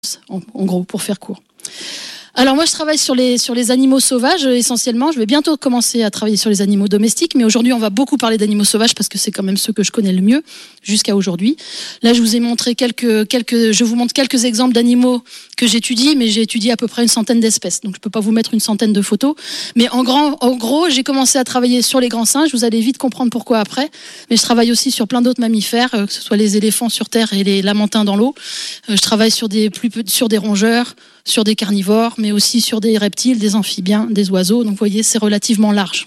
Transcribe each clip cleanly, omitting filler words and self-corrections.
en gros, pour faire court. Alors moi je travaille sur les animaux sauvages essentiellement. Je vais bientôt commencer à travailler sur les animaux domestiques, mais aujourd'hui on va beaucoup parler d'animaux sauvages parce que c'est quand même ceux que je connais le mieux jusqu'à aujourd'hui. Là je vous ai montré je vous montre quelques exemples d'animaux que j'étudie, mais j'ai étudié à peu près une centaine d'espèces, donc je peux pas vous mettre une centaine de photos. Mais en gros j'ai commencé à travailler sur les grands singes. Vous allez vite comprendre pourquoi après. Mais je travaille aussi sur plein d'autres mammifères, que ce soit les éléphants sur terre et les lamantins dans l'eau. Je travaille sur des rongeurs, sur des carnivores, mais aussi sur des reptiles, des amphibiens, des oiseaux. Donc vous voyez, c'est relativement large.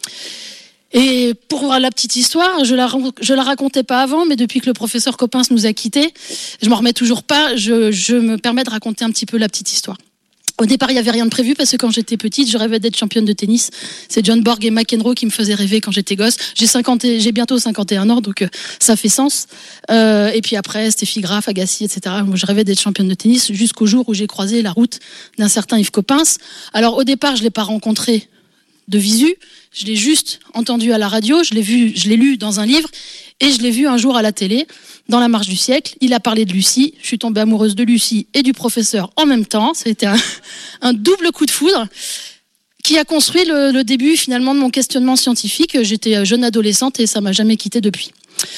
Et pour voir la petite histoire, je la racontais pas avant, mais depuis que le professeur Coppens nous a quittés, je m'en remets toujours pas, je me permets de raconter un petit peu la petite histoire. Au départ, il n'y avait rien de prévu parce que quand j'étais petite, je rêvais d'être championne de tennis. C'est John Borg et McEnroe qui me faisaient rêver quand j'étais gosse. J'ai bientôt 51 ans, donc ça fait sens. Et puis après, Steffi Graf, Agassi, etc. Moi, je rêvais d'être championne de tennis jusqu'au jour où j'ai croisé la route d'un certain Yves Coppens. Alors au départ, je l'ai pas rencontré de visu, je l'ai juste entendu à la radio, je l'ai lu dans un livre et je l'ai vu un jour à la télé. Dans La Marche du siècle, il a parlé de Lucie. Je suis tombée amoureuse de Lucie et du professeur en même temps. Ça a été un double coup de foudre qui a construit le début finalement de mon questionnement scientifique. J'étais jeune adolescente et ça m'a jamais quittée depuis.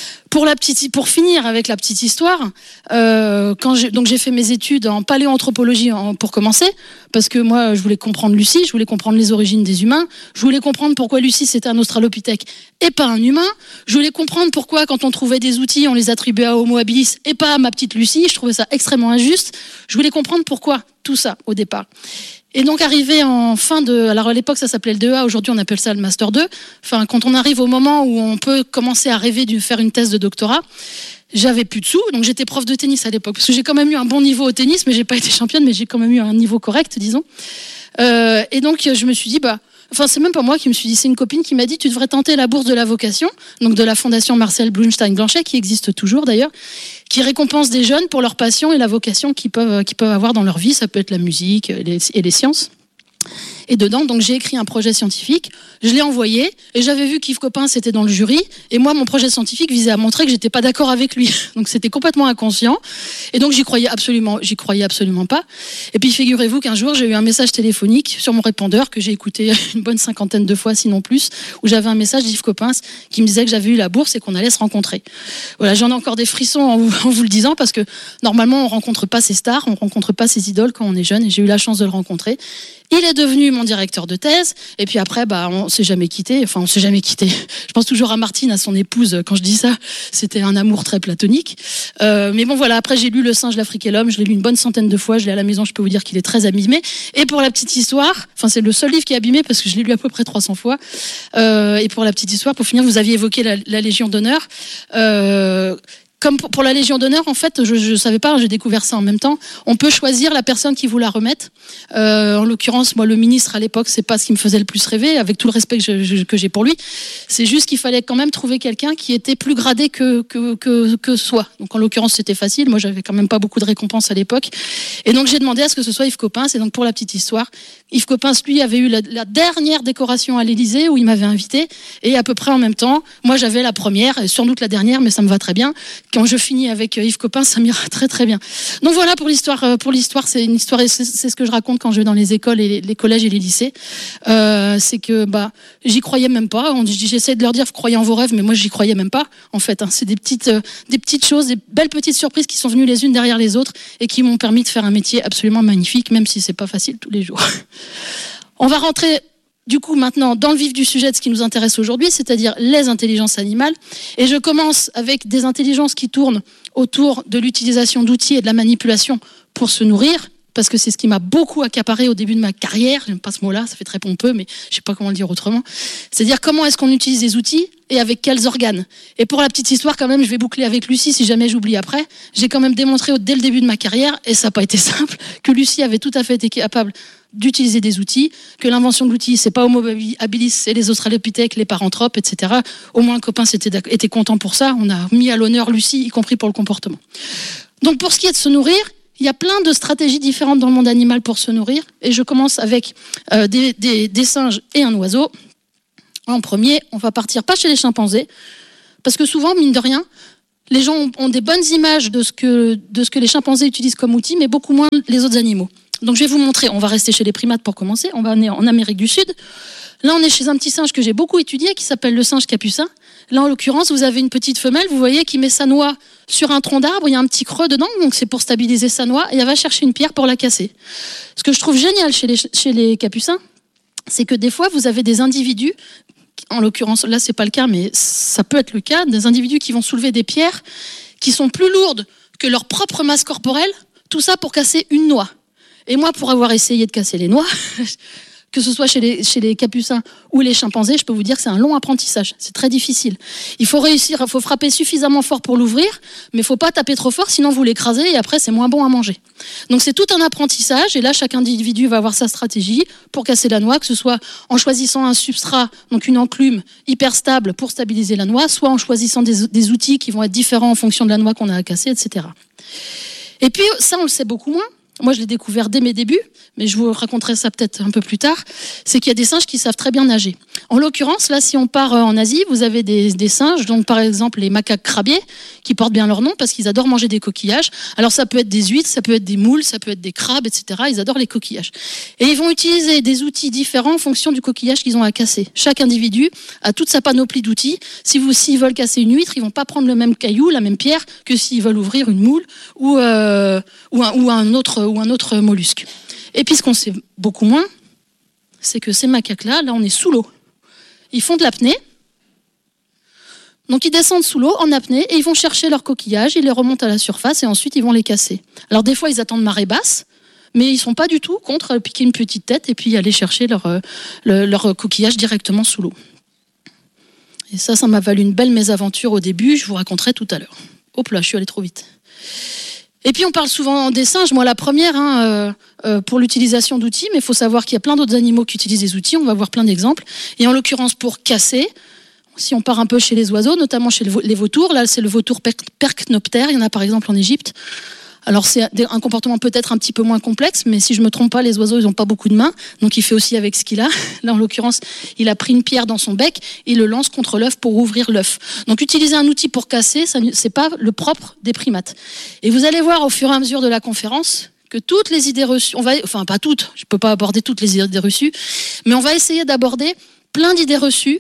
Pour finir avec la petite histoire, donc j'ai fait mes études en paléoanthropologie pour commencer, parce que moi je voulais comprendre Lucie, je voulais comprendre les origines des humains, je voulais comprendre pourquoi Lucie c'était un australopithèque et pas un humain, je voulais comprendre pourquoi quand on trouvait des outils on les attribuait à Homo habilis et pas à ma petite Lucie, je trouvais ça extrêmement injuste, je voulais comprendre pourquoi tout ça au départ. Et donc arrivé en alors à l'époque ça s'appelait le DEA, aujourd'hui on appelle ça le Master 2. Enfin, quand on arrive au moment où on peut commencer à rêver de faire une thèse de doctorat, j'avais plus de sous, donc j'étais prof de tennis à l'époque, parce que j'ai quand même eu un bon niveau au tennis, mais j'ai pas été championne, mais j'ai quand même eu un niveau correct, disons. Et donc je me suis dit, c'est même pas moi qui me suis dit, c'est une copine qui m'a dit, tu devrais tenter la bourse de la vocation, donc de la fondation Marcel Blumstein-Blanchet, qui existe toujours d'ailleurs, qui récompense des jeunes pour leur passion et la vocation qu'ils peuvent avoir dans leur vie. Ça peut être la musique et les sciences. Et dedans, donc j'ai écrit un projet scientifique, je l'ai envoyé et j'avais vu qu'Yves Coppens était dans le jury et moi mon projet scientifique visait à montrer que j'étais pas d'accord avec lui. Donc c'était complètement inconscient et donc j'y croyais absolument pas. Et puis figurez-vous qu'un jour j'ai eu un message téléphonique sur mon répondeur que j'ai écouté une bonne 50aine de fois sinon plus, où j'avais un message d'Yves Coppens qui me disait que j'avais eu la bourse et qu'on allait se rencontrer. Voilà, j'en ai encore des frissons en vous le disant parce que normalement on rencontre pas ses stars, on rencontre pas ses idoles quand on est jeune et j'ai eu la chance de le rencontrer. Il est devenu mon directeur de thèse, et puis après, on s'est jamais quitté. Enfin, on s'est jamais quitté. Je pense toujours à Martine, à son épouse. Quand je dis ça, c'était un amour très platonique. Mais bon, voilà. Après, j'ai lu Le singe, l'Afrique et l'homme. Je l'ai lu une bonne centaine de fois. Je l'ai à la maison. Je peux vous dire qu'il est très abîmé. Et pour la petite histoire, c'est le seul livre qui est abîmé parce que je l'ai lu à peu près 300 fois. Et pour la petite histoire, pour finir, vous aviez évoqué la Légion d'honneur. Comme pour la Légion d'honneur, en fait, je savais pas, j'ai découvert ça en même temps. On peut choisir la personne qui vous la remette. En l'occurrence, moi, le ministre à l'époque, c'est pas ce qui me faisait le plus rêver, avec tout le respect que j'ai pour lui. C'est juste qu'il fallait quand même trouver quelqu'un qui était plus gradé que soi. Donc en l'occurrence, c'était facile. Moi, j'avais quand même pas beaucoup de récompenses à l'époque. Et donc j'ai demandé à ce que ce soit Yves Coppens. Et donc pour la petite histoire, Yves Coppens, lui, avait eu la dernière décoration à l'Élysée où il m'avait invité. Et à peu près en même temps, moi, j'avais la première, et sans doute la dernière, mais ça me va très bien. Quand je finis avec Yves Coppens, ça m'ira très très bien. Donc voilà pour l'histoire. C'est une histoire, et c'est ce que je raconte quand je vais dans les écoles et les collèges et les lycées. C'est que j'y croyais même pas. J'essaie de leur dire, vous croyez en vos rêves, mais moi j'y croyais même pas. En fait, c'est des petites choses, des belles petites surprises qui sont venues les unes derrière les autres et qui m'ont permis de faire un métier absolument magnifique, même si c'est pas facile tous les jours. On va rentrer du coup maintenant dans le vif du sujet de ce qui nous intéresse aujourd'hui, c'est-à-dire les intelligences animales. Et je commence avec des intelligences qui tournent autour de l'utilisation d'outils et de la manipulation pour se nourrir, parce que c'est ce qui m'a beaucoup accaparé au début de ma carrière. J'aime pas ce mot-là, ça fait très pompeux, mais je sais pas comment le dire autrement. C'est-à-dire comment est-ce qu'on utilise des outils et avec quels organes. Et pour la petite histoire, quand même, je vais boucler avec Lucie si jamais j'oublie après. J'ai quand même démontré dès le début de ma carrière, et ça n'a pas été simple, que Lucie avait tout à fait été capable d'utiliser des outils, que l'invention de l'outil, c'est pas Homo habilis, c'est les australopithèques, les paranthropes, etc. Au moins, Coppens était content pour ça. On a mis à l'honneur Lucie, y compris pour le comportement. Donc, pour ce qui est de se nourrir, il y a plein de stratégies différentes dans le monde animal pour se nourrir. Et je commence avec des singes et un oiseau. En premier, on va partir pas chez les chimpanzés, parce que souvent, mine de rien, les gens ont des bonnes images de ce que les chimpanzés utilisent comme outil, mais beaucoup moins les autres animaux. Donc je vais vous montrer, on va rester chez les primates pour commencer, on va aller en Amérique du Sud. Là, on est chez un petit singe que j'ai beaucoup étudié, qui s'appelle le singe capucin. Là, en l'occurrence, vous avez une petite femelle, vous voyez, qui met sa noix sur un tronc d'arbre, il y a un petit creux dedans, donc c'est pour stabiliser sa noix, et elle va chercher une pierre pour la casser. Ce que je trouve génial chez les capucins, c'est que des fois, vous avez des individus, en l'occurrence, là, c'est pas le cas, mais ça peut être le cas, des individus qui vont soulever des pierres qui sont plus lourdes que leur propre masse corporelle, tout ça pour casser une noix. Et moi, pour avoir essayé de casser les noix, que ce soit chez les capucins ou les chimpanzés, je peux vous dire que c'est un long apprentissage. C'est très difficile. Il faut réussir, il faut frapper suffisamment fort pour l'ouvrir, mais il ne faut pas taper trop fort, sinon vous l'écrasez et après c'est moins bon à manger. Donc c'est tout un apprentissage et là chaque individu va avoir sa stratégie pour casser la noix, que ce soit en choisissant un substrat, donc une enclume hyper stable pour stabiliser la noix, soit en choisissant des outils qui vont être différents en fonction de la noix qu'on a à casser, etc. Et puis ça on le sait beaucoup moins. Moi, je l'ai découvert dès mes débuts, mais je vous raconterai ça peut-être un peu plus tard, c'est qu'il y a des singes qui savent très bien nager. En l'occurrence, là, si on part en Asie, vous avez des singes, donc par exemple les macaques crabiers, qui portent bien leur nom parce qu'ils adorent manger des coquillages. Alors ça peut être des huîtres, ça peut être des moules, ça peut être des crabes, etc. Ils adorent les coquillages. Et ils vont utiliser des outils différents en fonction du coquillage qu'ils ont à casser. Chaque individu a toute sa panoplie d'outils. S'ils veulent casser une huître, ils vont pas prendre le même caillou, la même pierre, que s'ils veulent ouvrir une moule ou un autre mollusque. Et puis ce qu'on sait beaucoup moins, c'est que ces macaques-là, là on est sous l'eau. Ils font de l'apnée, donc ils descendent sous l'eau en apnée et ils vont chercher leurs coquillages, ils les remontent à la surface et ensuite ils vont les casser. Alors des fois ils attendent marée basse, mais ils ne sont pas du tout contre piquer une petite tête et puis aller chercher leur coquillage directement sous l'eau. Et ça m'a valu une belle mésaventure au début, je vous raconterai tout à l'heure. Hop là, je suis allée trop vite. Et puis on parle souvent des singes, moi la première pour l'utilisation d'outils, mais il faut savoir qu'il y a plein d'autres animaux qui utilisent des outils, on va voir plein d'exemples. Et en l'occurrence pour casser, si on part un peu chez les oiseaux, notamment chez les vautours, là c'est le vautour percnoptère, il y en a par exemple en Égypte. Alors c'est un comportement peut-être un petit peu moins complexe, mais si je me trompe pas, les oiseaux ils n'ont pas beaucoup de mains, donc il fait aussi avec ce qu'il a. Là en l'occurrence, il a pris une pierre dans son bec et le lance contre l'œuf pour ouvrir l'œuf. Donc utiliser un outil pour casser, c'est pas le propre des primates. Et vous allez voir au fur et à mesure de la conférence que toutes les idées reçues, enfin pas toutes, je peux pas aborder toutes les idées reçues, mais on va essayer d'aborder plein d'idées reçues.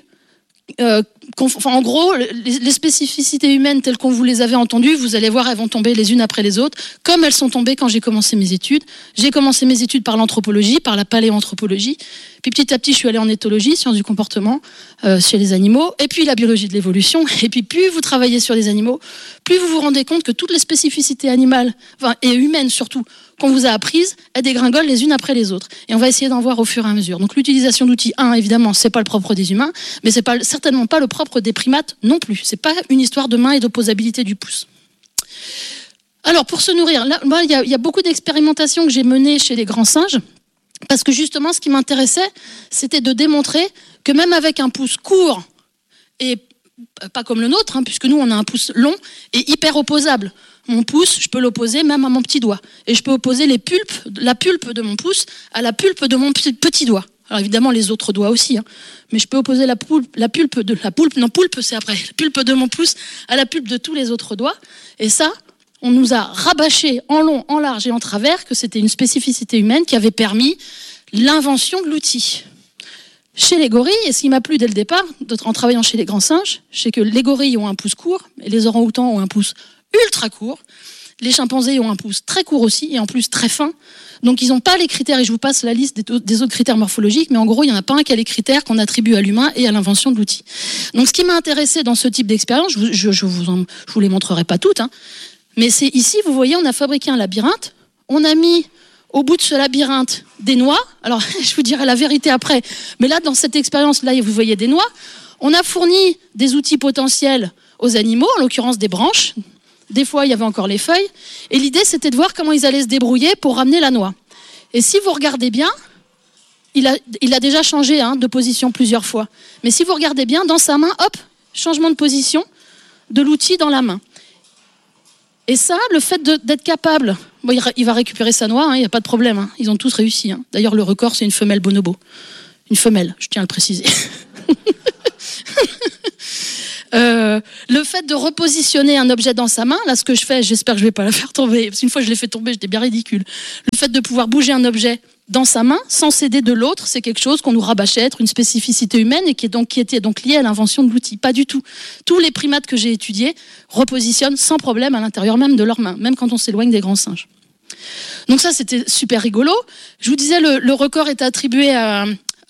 En gros, les spécificités humaines telles qu'on vous les avait entendues, vous allez voir, elles vont tomber les unes après les autres, comme elles sont tombées quand j'ai commencé mes études. J'ai commencé mes études par l'anthropologie, par la paléoanthropologie, puis petit à petit je suis allée en éthologie, sciences du comportement, chez les animaux, et puis la biologie de l'évolution, et puis plus vous travaillez sur les animaux, plus vous vous rendez compte que toutes les spécificités animales, et humaines surtout, qu'on vous a apprises, elles dégringolent les unes après les autres. Et on va essayer d'en voir au fur et à mesure. Donc l'utilisation d'outils, évidemment, c'est pas le propre des humains, mais c'est certainement pas le propre des primates non plus. C'est pas une histoire de main et d'opposabilité du pouce. Alors pour se nourrir, là, il y a beaucoup d'expérimentations que j'ai menées chez les grands singes, parce que justement, ce qui m'intéressait, c'était de démontrer que même avec un pouce court et pas comme le nôtre, puisque nous on a un pouce long et hyper opposable. Mon pouce, je peux l'opposer même à mon petit doigt. Et je peux opposer la pulpe de mon pouce à la pulpe de mon petit doigt. Alors évidemment, les autres doigts aussi. Mais je peux opposer la pulpe c'est après. La pulpe de mon pouce à la pulpe de tous les autres doigts. Et ça, on nous a rabâché en long, en large et en travers que c'était une spécificité humaine qui avait permis l'invention de l'outil. Chez les gorilles, et ce qui m'a plu dès le départ, en travaillant chez les grands singes, c'est que les gorilles ont un pouce court, et les orang-outans ont un pouce ultra court. Les chimpanzés ont un pouce très court aussi, et en plus très fin. Donc ils n'ont pas les critères, et je vous passe la liste des autres critères morphologiques, mais en gros, il n'y en a pas un qui a les critères qu'on attribue à l'humain et à l'invention de l'outil. Donc ce qui m'a intéressé dans ce type d'expérience, je vous les montrerai pas toutes, mais c'est ici, vous voyez, on a fabriqué un labyrinthe, on a mis au bout de ce labyrinthe des noix. Alors, je vous dirai la vérité après, mais là, dans cette expérience-là, vous voyez des noix. On a fourni des outils potentiels aux animaux, en l'occurrence des branches. Des fois, il y avait encore les feuilles. Et l'idée, c'était de voir comment ils allaient se débrouiller pour ramener la noix. Et si vous regardez bien, il a déjà changé de position plusieurs fois. Mais si vous regardez bien, dans sa main, hop, changement de position de l'outil dans la main. Et ça, le fait d'être capable, il va récupérer sa noix, il n'y a pas de problème, ils ont tous réussi. D'ailleurs, le record, c'est une femelle bonobo. Une femelle, je tiens à le préciser. Le fait de repositionner un objet dans sa main, là ce que je fais, j'espère que je vais pas la faire tomber, parce qu'une fois je l'ai fait tomber, j'étais bien ridicule. Le fait de pouvoir bouger un objet dans sa main sans céder de l'autre, c'est quelque chose qu'on nous rabâchait être une spécificité humaine et qui était donc liée à l'invention de l'outil. Pas du tout. Tous les primates que j'ai étudiés repositionnent sans problème à l'intérieur même de leurs mains, même quand on s'éloigne des grands singes. Donc ça, c'était super rigolo. Je vous disais, le record est attribué à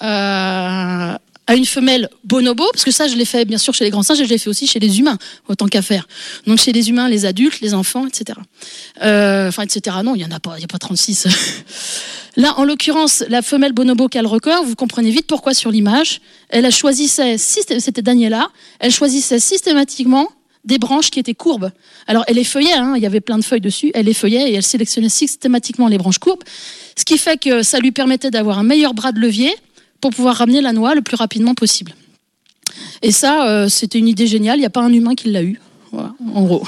une femelle bonobo, parce que ça, je l'ai fait bien sûr chez les grands singes et je l'ai fait aussi chez les humains, autant qu'à faire. Donc chez les humains, les adultes, les enfants, etc. Etc. Non, il n'y a pas 36. Là, en l'occurrence, la femelle bonobo qui a le record, vous comprenez vite pourquoi sur l'image, c'était Daniela, elle choisissait systématiquement des branches qui étaient courbes. Alors, elle effeuillait, il y avait plein de feuilles dessus, elle effeuillait et elle sélectionnait systématiquement les branches courbes, ce qui fait que ça lui permettait d'avoir un meilleur bras de levier pour pouvoir ramener la noix le plus rapidement possible. Et ça, c'était une idée géniale, il n'y a pas un humain qui l'a eu, voilà, en gros.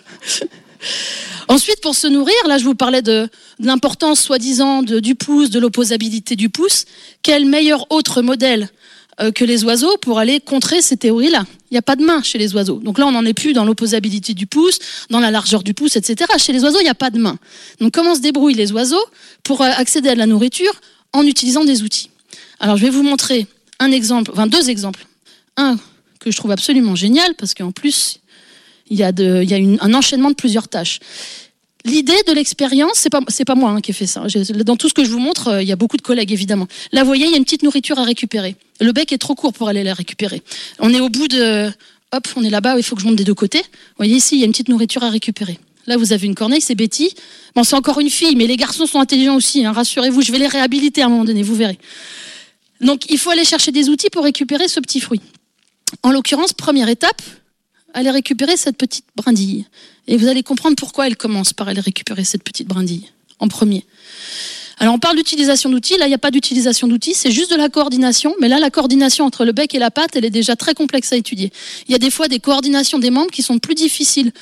Ensuite, pour se nourrir, là je vous parlais de l'importance soi-disant du pouce, de l'opposabilité du pouce. Quel meilleur autre modèle que les oiseaux pour aller contrer ces théories-là? Il n'y a pas de main chez les oiseaux. Donc là, on n'en est plus dans l'opposabilité du pouce, dans la largeur du pouce, etc. Chez les oiseaux, il n'y a pas de main. Donc comment se débrouillent les oiseaux pour accéder à de la nourriture en utilisant des outils? Alors je vais vous montrer deux exemples. Un que je trouve absolument génial, parce qu'en plus, il y a un enchaînement de plusieurs tâches. L'idée de l'expérience, c'est pas moi qui ai fait ça. Dans tout ce que je vous montre, il y a beaucoup de collègues, évidemment. Là, vous voyez, il y a une petite nourriture à récupérer. Le bec est trop court pour aller la récupérer. On est au bout de... Hop, on est là-bas, il faut que je monte des deux côtés. Vous voyez ici, il y a une petite nourriture à récupérer. Là, vous avez une corneille, c'est Betty. Bon, c'est encore une fille, mais les garçons sont intelligents aussi, rassurez-vous, je vais les réhabiliter à un moment donné, vous verrez. Donc, il faut aller chercher des outils pour récupérer ce petit fruit. En l'occurrence, première étape, aller récupérer cette petite brindille. Et vous allez comprendre pourquoi elle commence par aller récupérer cette petite brindille, en premier. Alors on parle d'utilisation d'outils, là il n'y a pas d'utilisation d'outils, c'est juste de la coordination, mais là la coordination entre le bec et la patte, elle est déjà très complexe à étudier. Il y a des fois des coordinations des membres qui sont plus difficiles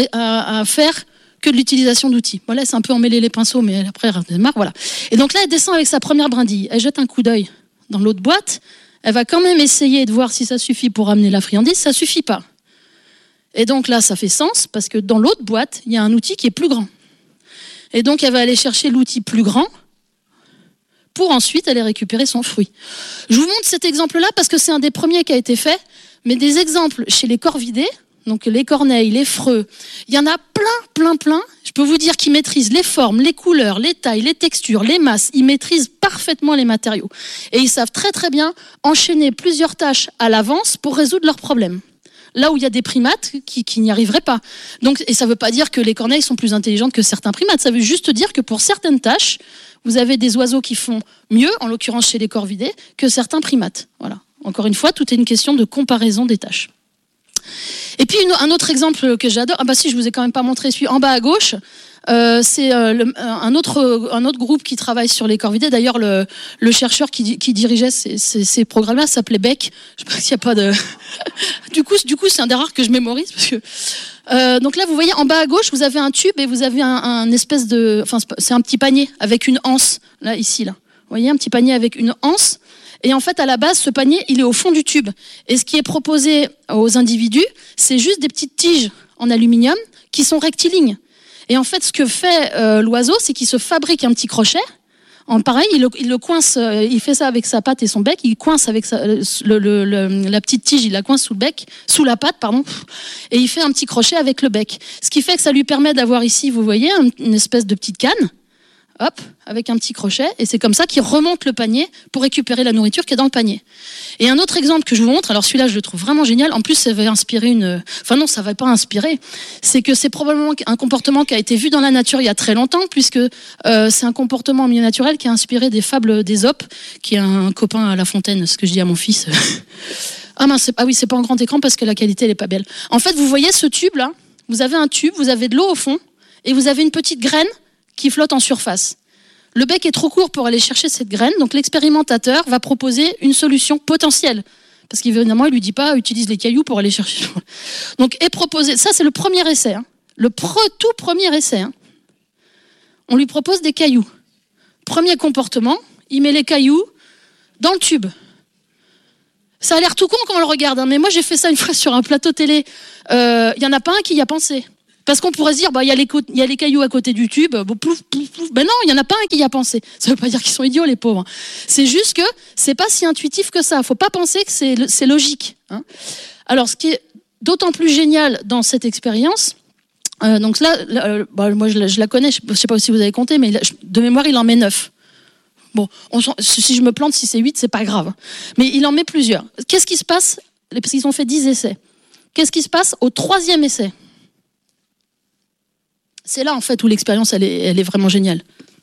à faire que de l'utilisation d'outils. Voilà, c'est un peu emmêler les pinceaux, mais après elle redémarre, voilà. Et donc là elle descend avec sa première brindille, elle jette un coup d'œil dans l'autre boîte, elle va quand même essayer de voir si ça suffit pour ramener la friandise, ça suffit pas. Et donc là, ça fait sens, parce que dans l'autre boîte, il y a un outil qui est plus grand. Et donc, elle va aller chercher l'outil plus grand pour ensuite aller récupérer son fruit. Je vous montre cet exemple-là parce que c'est un des premiers qui a été fait, mais des exemples chez les corvidés, donc les corneilles, les freux, il y en a plein. Je peux vous dire qu'ils maîtrisent les formes, les couleurs, les tailles, les textures, les masses. Ils maîtrisent parfaitement les matériaux. Et ils savent très très bien enchaîner plusieurs tâches à l'avance pour résoudre leurs problèmes. Là où il y a des primates qui n'y arriveraient pas. Donc, et ça ne veut pas dire que les corneilles sont plus intelligentes que certains primates, ça veut juste dire que pour certaines tâches, vous avez des oiseaux qui font mieux, en l'occurrence chez les corvidés, que certains primates. Voilà. Encore une fois, tout est une question de comparaison des tâches. Et puis un autre exemple que j'adore, si je vous ai quand même pas montré celui en bas à gauche, c'est un autre groupe qui travaille sur les corvidés. D'ailleurs, le chercheur qui dirigeait ces programmes-là s'appelait Beck. Je sais pas s'il y a pas de. Du coup, c'est un des rares que je mémorise parce que. Donc là, vous voyez en bas à gauche, vous avez un tube et vous avez un espèce de. Enfin, c'est un petit panier avec une anse là, ici là. Vous voyez un petit panier avec une anse. Et en fait, à la base, ce panier, il est au fond du tube. Et ce qui est proposé aux individus, c'est juste des petites tiges en aluminium qui sont rectilignes. Et en fait, ce que fait l'oiseau, c'est qu'il se fabrique un petit crochet. Pareil, il le coince, il fait ça avec sa patte et son bec. Il coince avec la petite tige, il la coince sous la patte, pardon. Et il fait un petit crochet avec le bec. Ce qui fait que ça lui permet d'avoir ici, vous voyez, une espèce de petite canne. Hop, avec un petit crochet, et c'est comme ça qu'il remonte le panier pour récupérer la nourriture qui est dans le panier. Et un autre exemple que je vous montre, alors celui-là je le trouve vraiment génial, en plus ça va inspirer Enfin non, ça va pas inspirer, c'est que c'est probablement un comportement qui a été vu dans la nature il y a très longtemps, puisque c'est un comportement en milieu naturel qui a inspiré des fables d'Ésope, qui est un copain à La Fontaine, ce que je dis à mon fils. C'est pas en grand écran parce que la qualité elle est pas belle. En fait, vous voyez ce tube là, vous avez un tube, vous avez de l'eau au fond, et vous avez une petite graine qui flotte en surface. Le bec est trop court pour aller chercher cette graine, donc l'expérimentateur va proposer une solution potentielle. Parce qu'évidemment, il lui dit pas, utilise les cailloux pour aller chercher. Donc, est proposé, ça c'est le premier essai, tout premier essai. On lui propose des cailloux. Premier comportement, il met les cailloux dans le tube. Ça a l'air tout con quand on le regarde, hein, mais moi j'ai fait ça une fois sur un plateau télé. Il y en a pas un qui y a pensé. Parce qu'on pourrait se dire, il y a les cailloux à côté du tube, plouf, plouf, plouf. Ben non, il y en a pas un qui y a pensé. Ça veut pas dire qu'ils sont idiots, les pauvres. C'est juste que c'est pas si intuitif que ça. Faut pas penser que c'est logique. Hein. Alors, ce qui est d'autant plus génial dans cette expérience, donc là, moi je la connais, je sais pas si vous avez compté, mais de mémoire, il en met 9. Bon, si je me plante, si c'est 8, c'est pas grave. Mais il en met plusieurs. Qu'est-ce qui se passe? Parce qu'ils ont fait 10 essais. Qu'est-ce qui se passe au 3e essai? C'est là, en fait, où l'expérience, elle est vraiment géniale.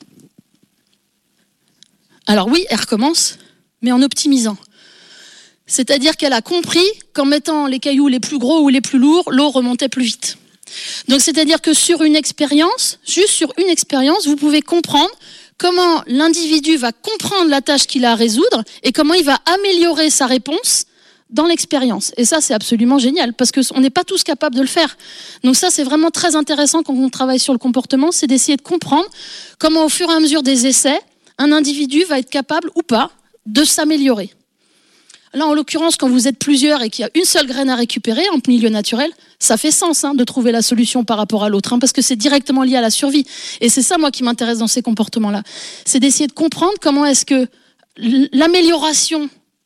Alors oui, elle recommence, mais en optimisant. C'est-à-dire qu'elle a compris qu'en mettant les cailloux les plus gros ou les plus lourds, l'eau remontait plus vite. Donc, c'est-à-dire que sur une expérience, juste sur une expérience, vous pouvez comprendre comment l'individu va comprendre la tâche qu'il a à résoudre et comment il va améliorer sa réponse dans l'expérience. Et ça, c'est absolument génial, parce qu'on n'est pas tous capables de le faire. Donc ça, c'est vraiment très intéressant quand on travaille sur le comportement, c'est d'essayer de comprendre comment, au fur et à mesure des essais, un individu va être capable ou pas de s'améliorer. Là, en l'occurrence, quand vous êtes plusieurs et qu'il y a une seule graine à récupérer en milieu naturel, ça fait sens de trouver la solution par rapport à l'autre, parce que c'est directement lié à la survie. Et c'est ça, moi, qui m'intéresse dans ces comportements-là. C'est d'essayer de comprendre comment est-ce que l'amélioration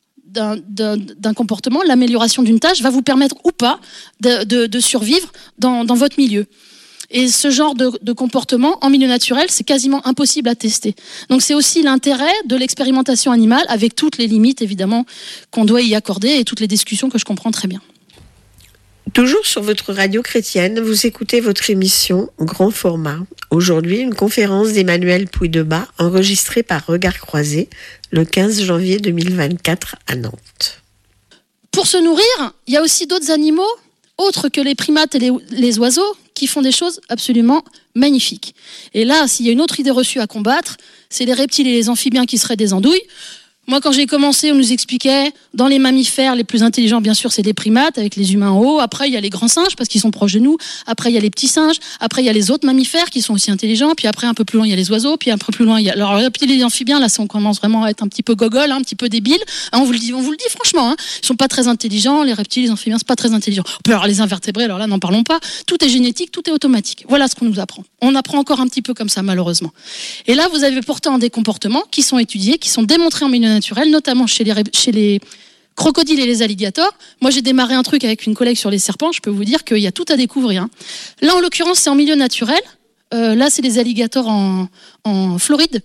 d'un comportement, l'amélioration d'une tâche va vous permettre ou pas de survivre dans votre milieu. Et ce genre de comportement en milieu naturel, c'est quasiment impossible à tester. Donc c'est aussi l'intérêt de l'expérimentation animale, avec toutes les limites évidemment qu'on doit y accorder et toutes les discussions que je comprends très bien. Toujours sur votre radio chrétienne, vous écoutez votre émission Grand Format. Aujourd'hui, une conférence d'Emmanuel Pouydeba enregistrée par Regard Croisé le 15 janvier 2024 à Nantes. Pour se nourrir, il y a aussi d'autres animaux, autres que les primates et les oiseaux, qui font des choses absolument magnifiques. Et là, s'il y a une autre idée reçue à combattre, c'est les reptiles et les amphibiens qui seraient des andouilles. Moi, quand j'ai commencé, on nous expliquait, dans les mammifères, les plus intelligents, bien sûr, c'est les primates, avec les humains en haut. Après, il y a les grands singes, parce qu'ils sont proches de nous. Après, il y a les petits singes. Après, il y a les autres mammifères, qui sont aussi intelligents. Puis après, un peu plus loin, il y a les oiseaux. Puis un peu plus loin, il y a... Alors, les amphibiens, là, on commence vraiment à être un petit peu gogol, un petit peu débile. On vous le dit franchement. Ils sont pas très intelligents. Les reptiles, les amphibiens, c'est pas très intelligent. On peut avoir les invertébrés, alors là, n'en parlons pas. Tout est génétique, tout est automatique. Voilà ce qu'on nous apprend. On apprend encore un petit peu comme ça, malheureusement. Et là, vous avez pourtant des comportements qui sont étudiés, qui sont démontrés en milieu naturel, notamment chez les crocodiles et les alligators. Moi, j'ai démarré un truc avec une collègue sur les serpents. Je peux vous dire qu'il y a tout à découvrir. Là, en l'occurrence, c'est en milieu naturel. Là, c'est les alligators en Floride,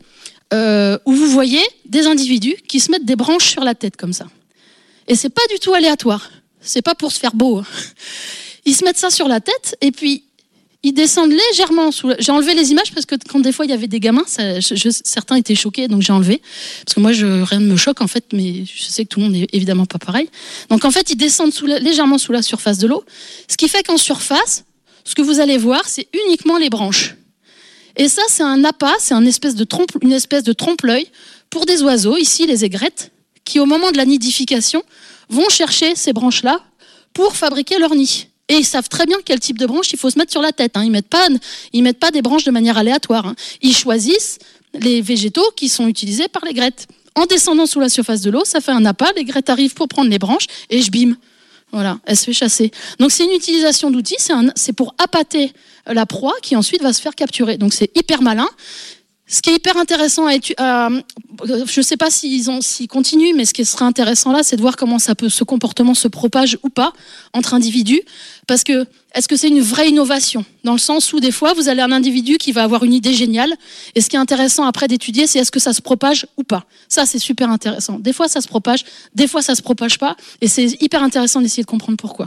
où vous voyez des individus qui se mettent des branches sur la tête comme ça. Et c'est pas du tout aléatoire. C'est pas pour se faire beau. Ils se mettent ça sur la tête et puis ils descendent légèrement sous. J'ai enlevé les images parce que quand des fois il y avait des gamins, certains étaient choqués, donc j'ai enlevé. Parce que moi, rien ne me choque en fait, mais je sais que tout le monde n'est évidemment pas pareil. Donc en fait, ils descendent légèrement sous la surface de l'eau. Ce qui fait qu'en surface, ce que vous allez voir, c'est uniquement les branches. Et ça, c'est un appât, c'est une espèce de trompe-l'œil pour des oiseaux, ici les aigrettes, qui au moment de la nidification vont chercher ces branches-là pour fabriquer leur nid. Et ils savent très bien quel type de branche il faut se mettre sur la tête. Ils mettent pas des branches de manière aléatoire. Ils choisissent les végétaux qui sont utilisés par l'aigrettes. En descendant sous la surface de l'eau, ça fait un appât, l'aigret arrive pour prendre les branches et bim, voilà, elle se fait chasser. Donc c'est une utilisation d'outils, c'est pour appâter la proie qui ensuite va se faire capturer. Donc c'est hyper malin. Ce qui est hyper intéressant, je ne sais pas s'ils continuent, mais ce qui serait intéressant là, c'est de voir comment ce comportement se propage ou pas entre individus. Parce que, est-ce que c'est une vraie innovation? Dans le sens où, des fois, vous avez un individu qui va avoir une idée géniale, et ce qui est intéressant après d'étudier, c'est est-ce que ça se propage ou pas. Ça, c'est super intéressant. Des fois, ça se propage, des fois, ça se propage pas, et c'est hyper intéressant d'essayer de comprendre pourquoi.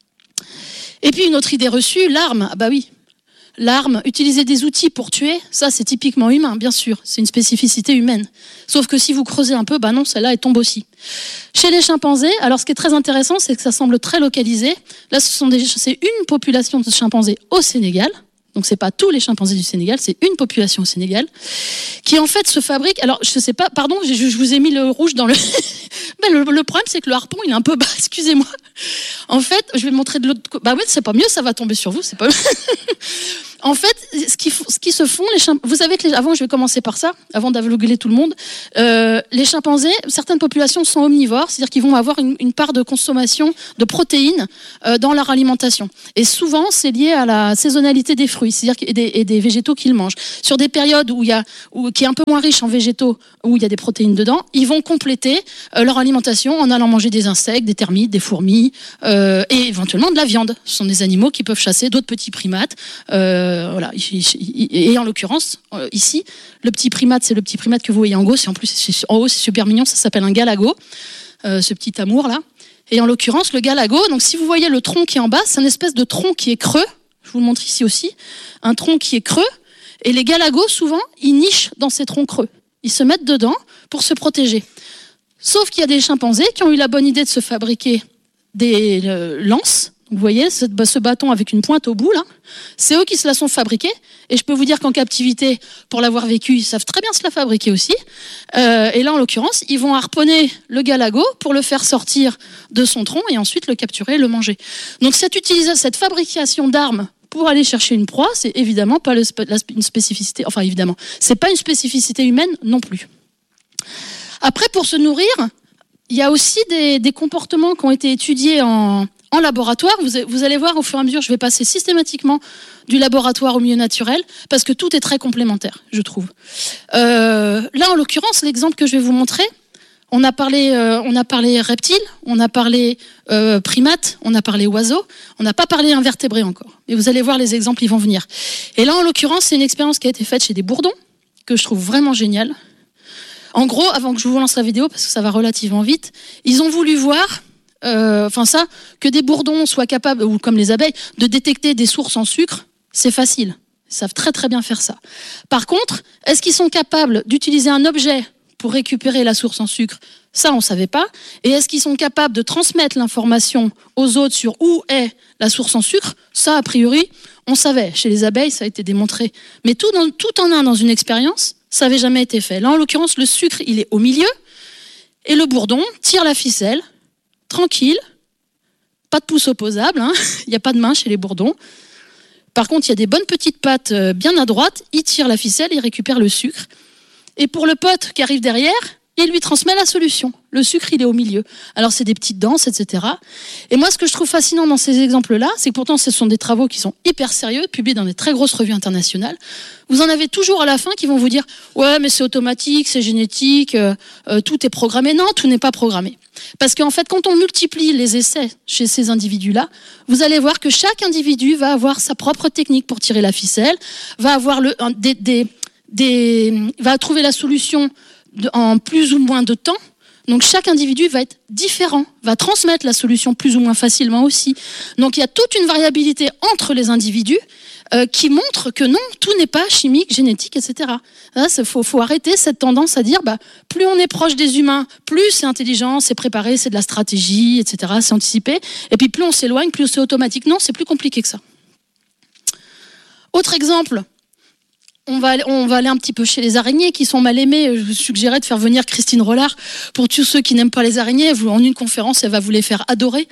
Et puis, une autre idée reçue, l'arme. Ah bah oui. L'arme, utiliser des outils pour tuer, ça c'est typiquement humain, bien sûr, c'est une spécificité humaine. Sauf que si vous creusez un peu, bah non, celle-là elle tombe aussi. Chez les chimpanzés, alors ce qui est très intéressant, c'est que ça semble très localisé. Là, c'est une population de chimpanzés au Sénégal, donc c'est pas tous les chimpanzés du Sénégal, c'est une population au Sénégal, qui en fait se fabrique, alors je sais pas, pardon, je vous ai mis le rouge dans le... Ben, le problème c'est que le harpon il est un peu bas, excusez-moi. En fait, je vais montrer de l'autre côté. Bah oui, c'est pas mieux, ça va tomber sur vous, c'est pas mieux. En fait, ce qui se font, vous savez que avant, je vais commencer par ça, avant d'aveugler tout le monde. Les chimpanzés, certaines populations sont omnivores, c'est-à-dire qu'ils vont avoir une part de consommation de protéines dans leur alimentation. Et souvent, c'est lié à la saisonnalité des fruits, c'est-à-dire et des végétaux qu'ils mangent. Sur des périodes qui est un peu moins riche en végétaux, où il y a des protéines dedans, ils vont compléter leur alimentation en allant manger des insectes, des termites, des fourmis et éventuellement de la viande. Ce sont des animaux qui peuvent chasser d'autres petits primates. Voilà. Et en l'occurrence, ici, le petit primate, c'est le petit primate que vous voyez en haut. En haut, c'est super mignon, ça s'appelle un galago, ce petit amour là. Et en l'occurrence, le galago, donc si vous voyez le tronc qui est en bas, c'est une espèce de tronc qui est creux. Je vous le montre ici aussi. Un tronc qui est creux. Et les galagos, souvent, ils nichent dans ces troncs creux. Ils se mettent dedans pour se protéger. Sauf qu'il y a des chimpanzés qui ont eu la bonne idée de se fabriquer des lances. Vous voyez, ce bâton avec une pointe au bout, là, c'est eux qui se la sont fabriqués. Et je peux vous dire qu'en captivité, pour l'avoir vécu, ils savent très bien se la fabriquer aussi. Et là, en l'occurrence, ils vont harponner le galago pour le faire sortir de son tronc et ensuite le capturer et le manger. Donc cette fabrication d'armes pour aller chercher une proie, c'est évidemment pas une spécificité. Enfin, évidemment, c'est pas une spécificité humaine non plus. Après, pour se nourrir, il y a aussi des comportements qui ont été étudiés en laboratoire. Vous allez voir au fur et à mesure, je vais passer systématiquement du laboratoire au milieu naturel parce que tout est très complémentaire, je trouve. Là, en l'occurrence, l'exemple que je vais vous montrer, on a parlé reptiles, on a parlé primates, on a parlé oiseaux, on n'a pas parlé invertébrés encore. Et vous allez voir, les exemples, ils vont venir. Et là, en l'occurrence, c'est une expérience qui a été faite chez des bourdons que je trouve vraiment géniale. En gros, avant que je vous lance la vidéo, parce que ça va relativement vite, ils ont voulu voir que des bourdons soient capables, ou comme les abeilles, de détecter des sources en sucre, c'est facile. Ils savent très très bien faire ça. Par contre, est-ce qu'ils sont capables d'utiliser un objet pour récupérer la source en sucre? Ça, on ne savait pas. Et est-ce qu'ils sont capables de transmettre l'information aux autres sur où est la source en sucre? Ça, a priori, on savait. Chez les abeilles, ça a été démontré. Mais tout en un dans une expérience, ça n'avait jamais été fait. Là, en l'occurrence, le sucre, il est au milieu. Et le bourdon tire la ficelle. Tranquille, pas de pouce opposable, hein. Il n'y a pas de main chez les bourdons. Par contre, il y a des bonnes petites pattes bien à droite, il tire la ficelle, il récupère le sucre. Et pour le pote qui arrive derrière, il lui transmet la solution. Le sucre, il est au milieu. Alors, c'est des petites danses, etc. Et moi, ce que je trouve fascinant dans ces exemples-là, c'est que pourtant, ce sont des travaux qui sont hyper sérieux, publiés dans des très grosses revues internationales. Vous en avez toujours à la fin qui vont vous dire « Ouais, mais c'est automatique, c'est génétique, tout est programmé. » Non, tout n'est pas programmé. Parce qu'en fait, quand on multiplie les essais chez ces individus-là, vous allez voir que chaque individu va avoir sa propre technique pour tirer la ficelle, va avoir va trouver la solution en plus ou moins de temps. Donc chaque individu va être différent, va transmettre la solution plus ou moins facilement aussi. Donc il y a toute une variabilité entre les individus qui montre que non, tout n'est pas chimique, génétique, etc. Il faut arrêter cette tendance à dire plus on est proche des humains, plus c'est intelligent, c'est préparé, c'est de la stratégie, etc. C'est anticipé. Et puis plus on s'éloigne, plus c'est automatique. Non, c'est plus compliqué que ça. Autre exemple. On va aller un petit peu chez les araignées qui sont mal aimées. Je vous suggérais de faire venir Christine Rollard. Pour tous ceux qui n'aiment pas les araignées, en une conférence, elle va vous les faire adorer.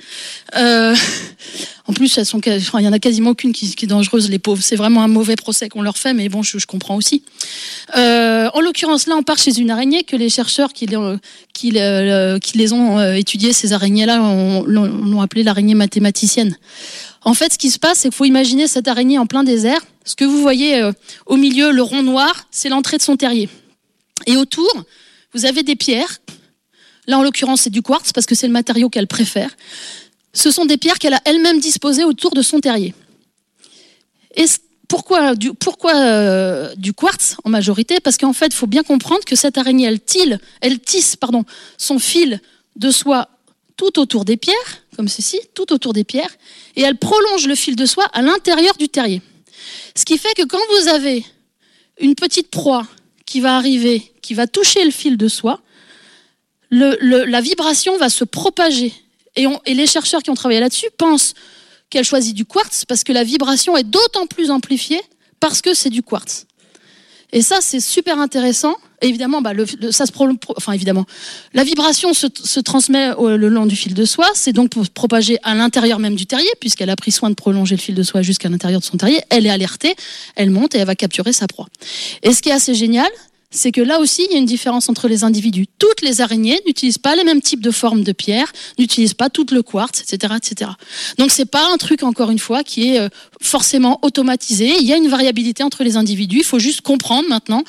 En plus, il y en a quasiment aucune qui est dangereuse, les pauvres. C'est vraiment un mauvais procès qu'on leur fait, mais bon, je comprends aussi. En l'occurrence, là, on part chez une araignée que les chercheurs qui les ont étudiées, ces araignées-là, l'ont appelée l'araignée mathématicienne. En fait, ce qui se passe, c'est qu'il faut imaginer cette araignée en plein désert. Ce que vous voyez au milieu, le rond noir, c'est l'entrée de son terrier. Et autour, vous avez des pierres. Là, en l'occurrence, c'est du quartz parce que c'est le matériau qu'elle préfère. Ce sont des pierres qu'elle a elle-même disposées autour de son terrier. Et pourquoi du quartz en majorité? Parce qu'en fait, il faut bien comprendre que cette araignée, elle tisse son fil de soie tout autour des pierres, comme ceci, tout autour des pierres, et elle prolonge le fil de soie à l'intérieur du terrier. Ce qui fait que quand vous avez une petite proie qui va arriver, qui va toucher le fil de soie, la vibration va se propager. Et les chercheurs qui ont travaillé là-dessus pensent qu'elle choisit du quartz parce que la vibration est d'autant plus amplifiée parce que c'est du quartz. Et ça, c'est super intéressant. Et évidemment, évidemment, la vibration se transmet le long du fil de soie. C'est donc pour se propager à l'intérieur même du terrier, puisqu'elle a pris soin de prolonger le fil de soie jusqu'à l'intérieur de son terrier. Elle est alertée, elle monte et elle va capturer sa proie. Et ce qui est assez génial, c'est que là aussi, il y a une différence entre les individus. Toutes les araignées n'utilisent pas les mêmes types de formes de pierre, n'utilisent pas tout le quartz, etc., etc. Donc, c'est pas un truc, encore une fois, qui est forcément automatisé. Il y a une variabilité entre les individus. Il faut juste comprendre maintenant,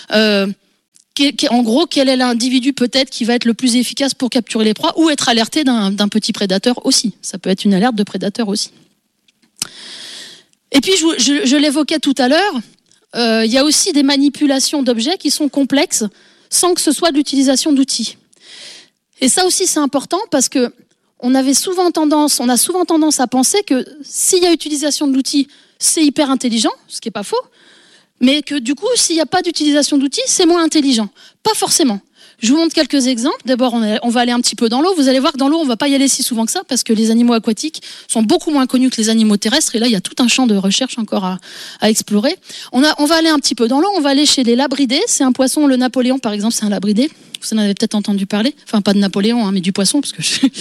en gros, quel est l'individu peut-être qui va être le plus efficace pour capturer les proies ou être alerté d'un petit prédateur aussi. Ça peut être une alerte de prédateur aussi. Et puis, je l'évoquais tout à l'heure, il y a aussi des manipulations d'objets qui sont complexes sans que ce soit de l'utilisation d'outils. Et ça aussi, c'est important parce que on a souvent tendance à penser que s'il y a utilisation de l'outil, c'est hyper intelligent, ce qui n'est pas faux, mais que du coup, s'il n'y a pas d'utilisation d'outils, c'est moins intelligent. Pas forcément. Je vous montre quelques exemples. D'abord, on va aller un petit peu dans l'eau. Vous allez voir que dans l'eau, on ne va pas y aller si souvent que ça parce que les animaux aquatiques sont beaucoup moins connus que les animaux terrestres. Et là, il y a tout un champ de recherche encore à explorer. On va aller un petit peu dans l'eau. On va aller chez les labridés. C'est un poisson, le Napoléon, par exemple, c'est un labridé. Vous en avez peut-être entendu parler. Enfin, pas de Napoléon, mais du poisson. Parce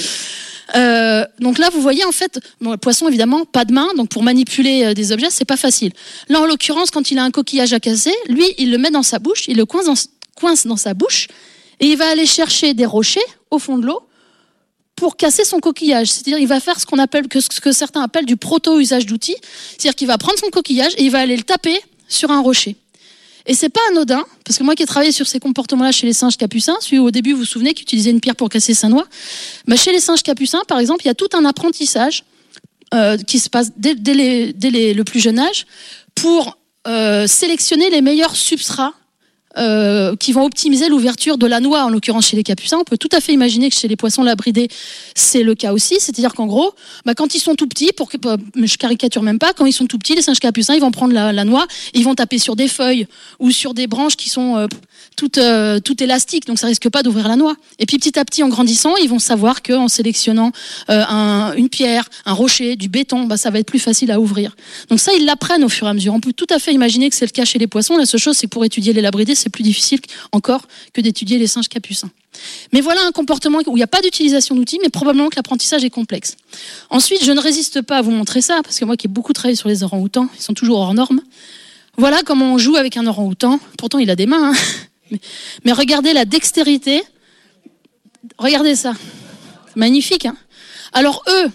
que donc là, vous voyez, en fait, le poisson, évidemment, pas de main. Donc pour manipuler des objets, c'est pas facile. Là, en l'occurrence, quand il a un coquillage à casser, lui, il le met dans sa bouche. Il le coince dans sa bouche. Et il va aller chercher des rochers au fond de l'eau pour casser son coquillage. C'est-à-dire il va faire ce que certains appellent du proto-usage d'outils. C'est-à-dire qu'il va prendre son coquillage et il va aller le taper sur un rocher. Et c'est pas anodin, parce que moi qui ai travaillé sur ces comportements-là chez les singes capucins, celui au début, vous vous souvenez, qui utilisait une pierre pour casser sa noix, chez les singes capucins, par exemple, il y a tout un apprentissage qui se passe dès le plus jeune âge pour sélectionner les meilleurs substrats qui vont optimiser l'ouverture de la noix, en l'occurrence chez les capucins. On peut tout à fait imaginer que chez les poissons labridés, c'est le cas aussi. C'est-à-dire qu'en gros, quand ils sont tout petits, je caricature même pas, quand ils sont tout petits, les singes capucins, ils vont prendre la noix, ils vont taper sur des feuilles ou sur des branches qui sont toutes élastiques, donc ça risque pas d'ouvrir la noix. Et puis petit à petit, en grandissant, ils vont savoir qu'en sélectionnant une pierre, un rocher, du béton, ça va être plus facile à ouvrir. Donc ça, ils l'apprennent au fur et à mesure. On peut tout à fait imaginer que c'est le cas chez les poissons. La seule chose, c'est que pour étudier les labridés, c'est plus difficile encore que d'étudier les singes capucins. Mais voilà un comportement où il n'y a pas d'utilisation d'outils, mais probablement que l'apprentissage est complexe. Ensuite, je ne résiste pas à vous montrer ça, parce que moi qui ai beaucoup travaillé sur les orang-outans, ils sont toujours hors normes. Voilà comment on joue avec un orang-outan. Pourtant, il a des mains. Mais regardez la dextérité. Regardez ça. Magnifique. Alors eux,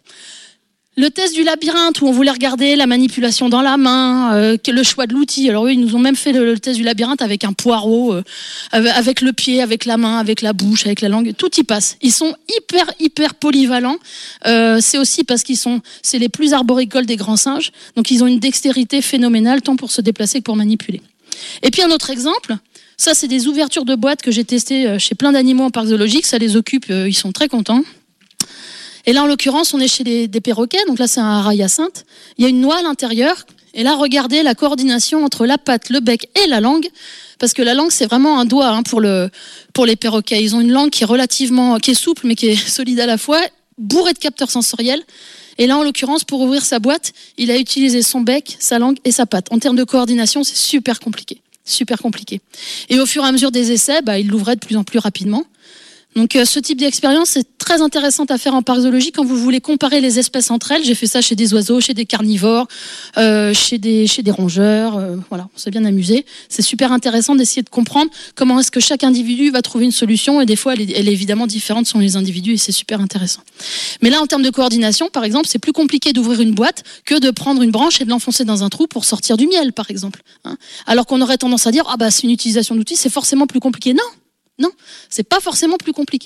le test du labyrinthe où on voulait regarder la manipulation dans la main, le choix de l'outil. Alors eux, ils nous ont même fait le test du labyrinthe avec un poireau, avec le pied, avec la main, avec la bouche, avec la langue. Tout y passe. Ils sont hyper polyvalents. C'est aussi parce c'est les plus arboricoles des grands singes. Donc ils ont une dextérité phénoménale tant pour se déplacer que pour manipuler. Et puis un autre exemple. Ça, c'est des ouvertures de boîtes que j'ai testées chez plein d'animaux en parc zoologique. Ça les occupe, ils sont très contents. Et là, en l'occurrence, on est chez des perroquets. Donc là, c'est un rat hyacinthe. Il y a une noix à l'intérieur. Et là, regardez la coordination entre la patte, le bec et la langue. Parce que la langue, c'est vraiment un doigt pour les perroquets. Ils ont une langue qui est souple, mais qui est solide à la fois, bourrée de capteurs sensoriels. Et là, en l'occurrence, pour ouvrir sa boîte, il a utilisé son bec, sa langue et sa patte. En termes de coordination, c'est super compliqué. Super compliqué. Et au fur et à mesure des essais, il l'ouvrait de plus en plus rapidement. Donc ce type d'expérience est très intéressante à faire en parc zoologique quand vous voulez comparer les espèces entre elles. J'ai fait ça chez des oiseaux, chez des carnivores, chez des rongeurs. Voilà, on s'est bien amusé. C'est super intéressant d'essayer de comprendre comment est-ce que chaque individu va trouver une solution. Et des fois, elle est évidemment différente selon les individus et c'est super intéressant. Mais là, en termes de coordination, par exemple, c'est plus compliqué d'ouvrir une boîte que de prendre une branche et de l'enfoncer dans un trou pour sortir du miel, par exemple. Alors qu'on aurait tendance à dire, c'est une utilisation d'outils, c'est forcément plus compliqué. Non, c'est pas forcément plus compliqué.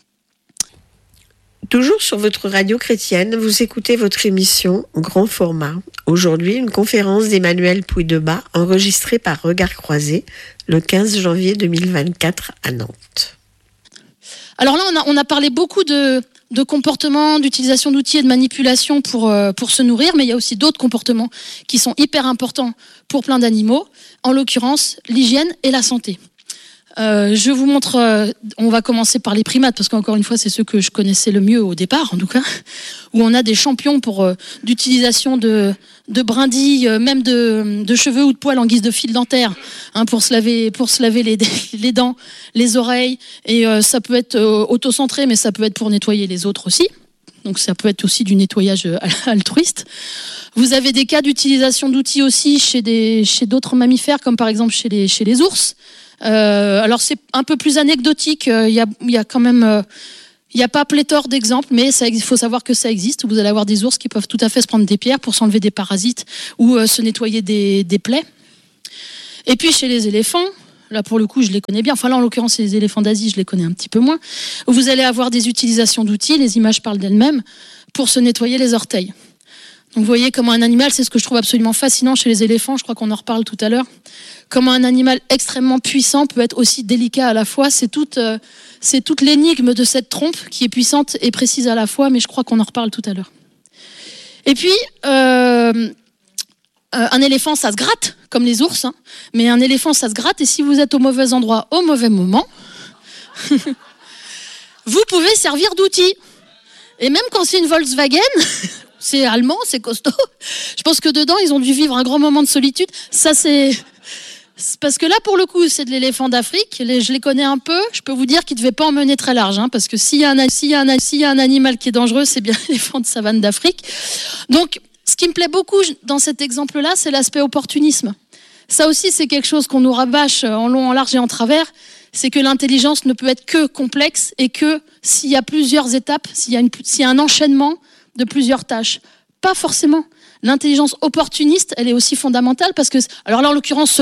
Toujours sur votre radio chrétienne, vous écoutez votre émission Grand Format. Aujourd'hui, une conférence d'Emmanuel Pouydeba enregistrée par Regard Croisé le 15 janvier 2024 à Nantes. Alors là, on a parlé beaucoup de comportements, d'utilisation d'outils et de manipulation pour se nourrir, mais il y a aussi d'autres comportements qui sont hyper importants pour plein d'animaux, en l'occurrence l'hygiène et la santé. Je vous montre, on va commencer par les primates, parce qu'encore une fois, c'est ceux que je connaissais le mieux au départ, en tout cas, où on a des champions d'utilisation de brindilles, même de cheveux ou de poils en guise de fil dentaire, hein, pour se laver les dents, les oreilles, et ça peut être auto-centré, mais ça peut être pour nettoyer les autres aussi. Donc ça peut être aussi du nettoyage altruiste. Vous avez des cas d'utilisation d'outils aussi chez d'autres mammifères, comme par exemple chez les ours. Alors c'est un peu plus anecdotique. Il y a quand même, il n'y a pas pléthore d'exemples, mais il faut savoir que ça existe. Vous allez avoir des ours qui peuvent tout à fait se prendre des pierres pour s'enlever des parasites ou se nettoyer des plaies. Et puis chez les éléphants, là pour le coup je les connais bien. Enfin là en l'occurrence les éléphants d'Asie je les connais un petit peu moins. Vous allez avoir des utilisations d'outils. Les images parlent d'elles-mêmes pour se nettoyer les orteils. Donc vous voyez comment un animal, c'est ce que je trouve absolument fascinant chez les éléphants, je crois qu'on en reparle tout à l'heure, comment un animal extrêmement puissant peut être aussi délicat à la fois. C'est toute l'énigme de cette trompe qui est puissante et précise à la fois, mais je crois qu'on en reparle tout à l'heure. Et puis, un éléphant, ça se gratte, comme les ours, hein, mais un éléphant, ça se gratte, et si vous êtes au mauvais endroit, au mauvais moment, vous pouvez servir d'outil. Et même quand c'est une Volkswagen... C'est allemand, c'est costaud. Je pense que dedans, ils ont dû vivre un grand moment de solitude. Ça, c'est parce que là, pour le coup, c'est de l'éléphant d'Afrique. Je les connais un peu. Je peux vous dire qu'ils ne devaient pas en mener très large, hein, parce que s'il y a un animal qui est dangereux, c'est bien l'éléphant de savane d'Afrique. Donc, ce qui me plaît beaucoup dans cet exemple-là, c'est l'aspect opportunisme. Ça aussi, c'est quelque chose qu'on nous rabâche en long, en large et en travers. C'est que l'intelligence ne peut être que complexe et que s'il y a plusieurs étapes, s'il y a un enchaînement de plusieurs tâches. Pas forcément. L'intelligence opportuniste, elle est aussi fondamentale parce que, alors là, en l'occurrence,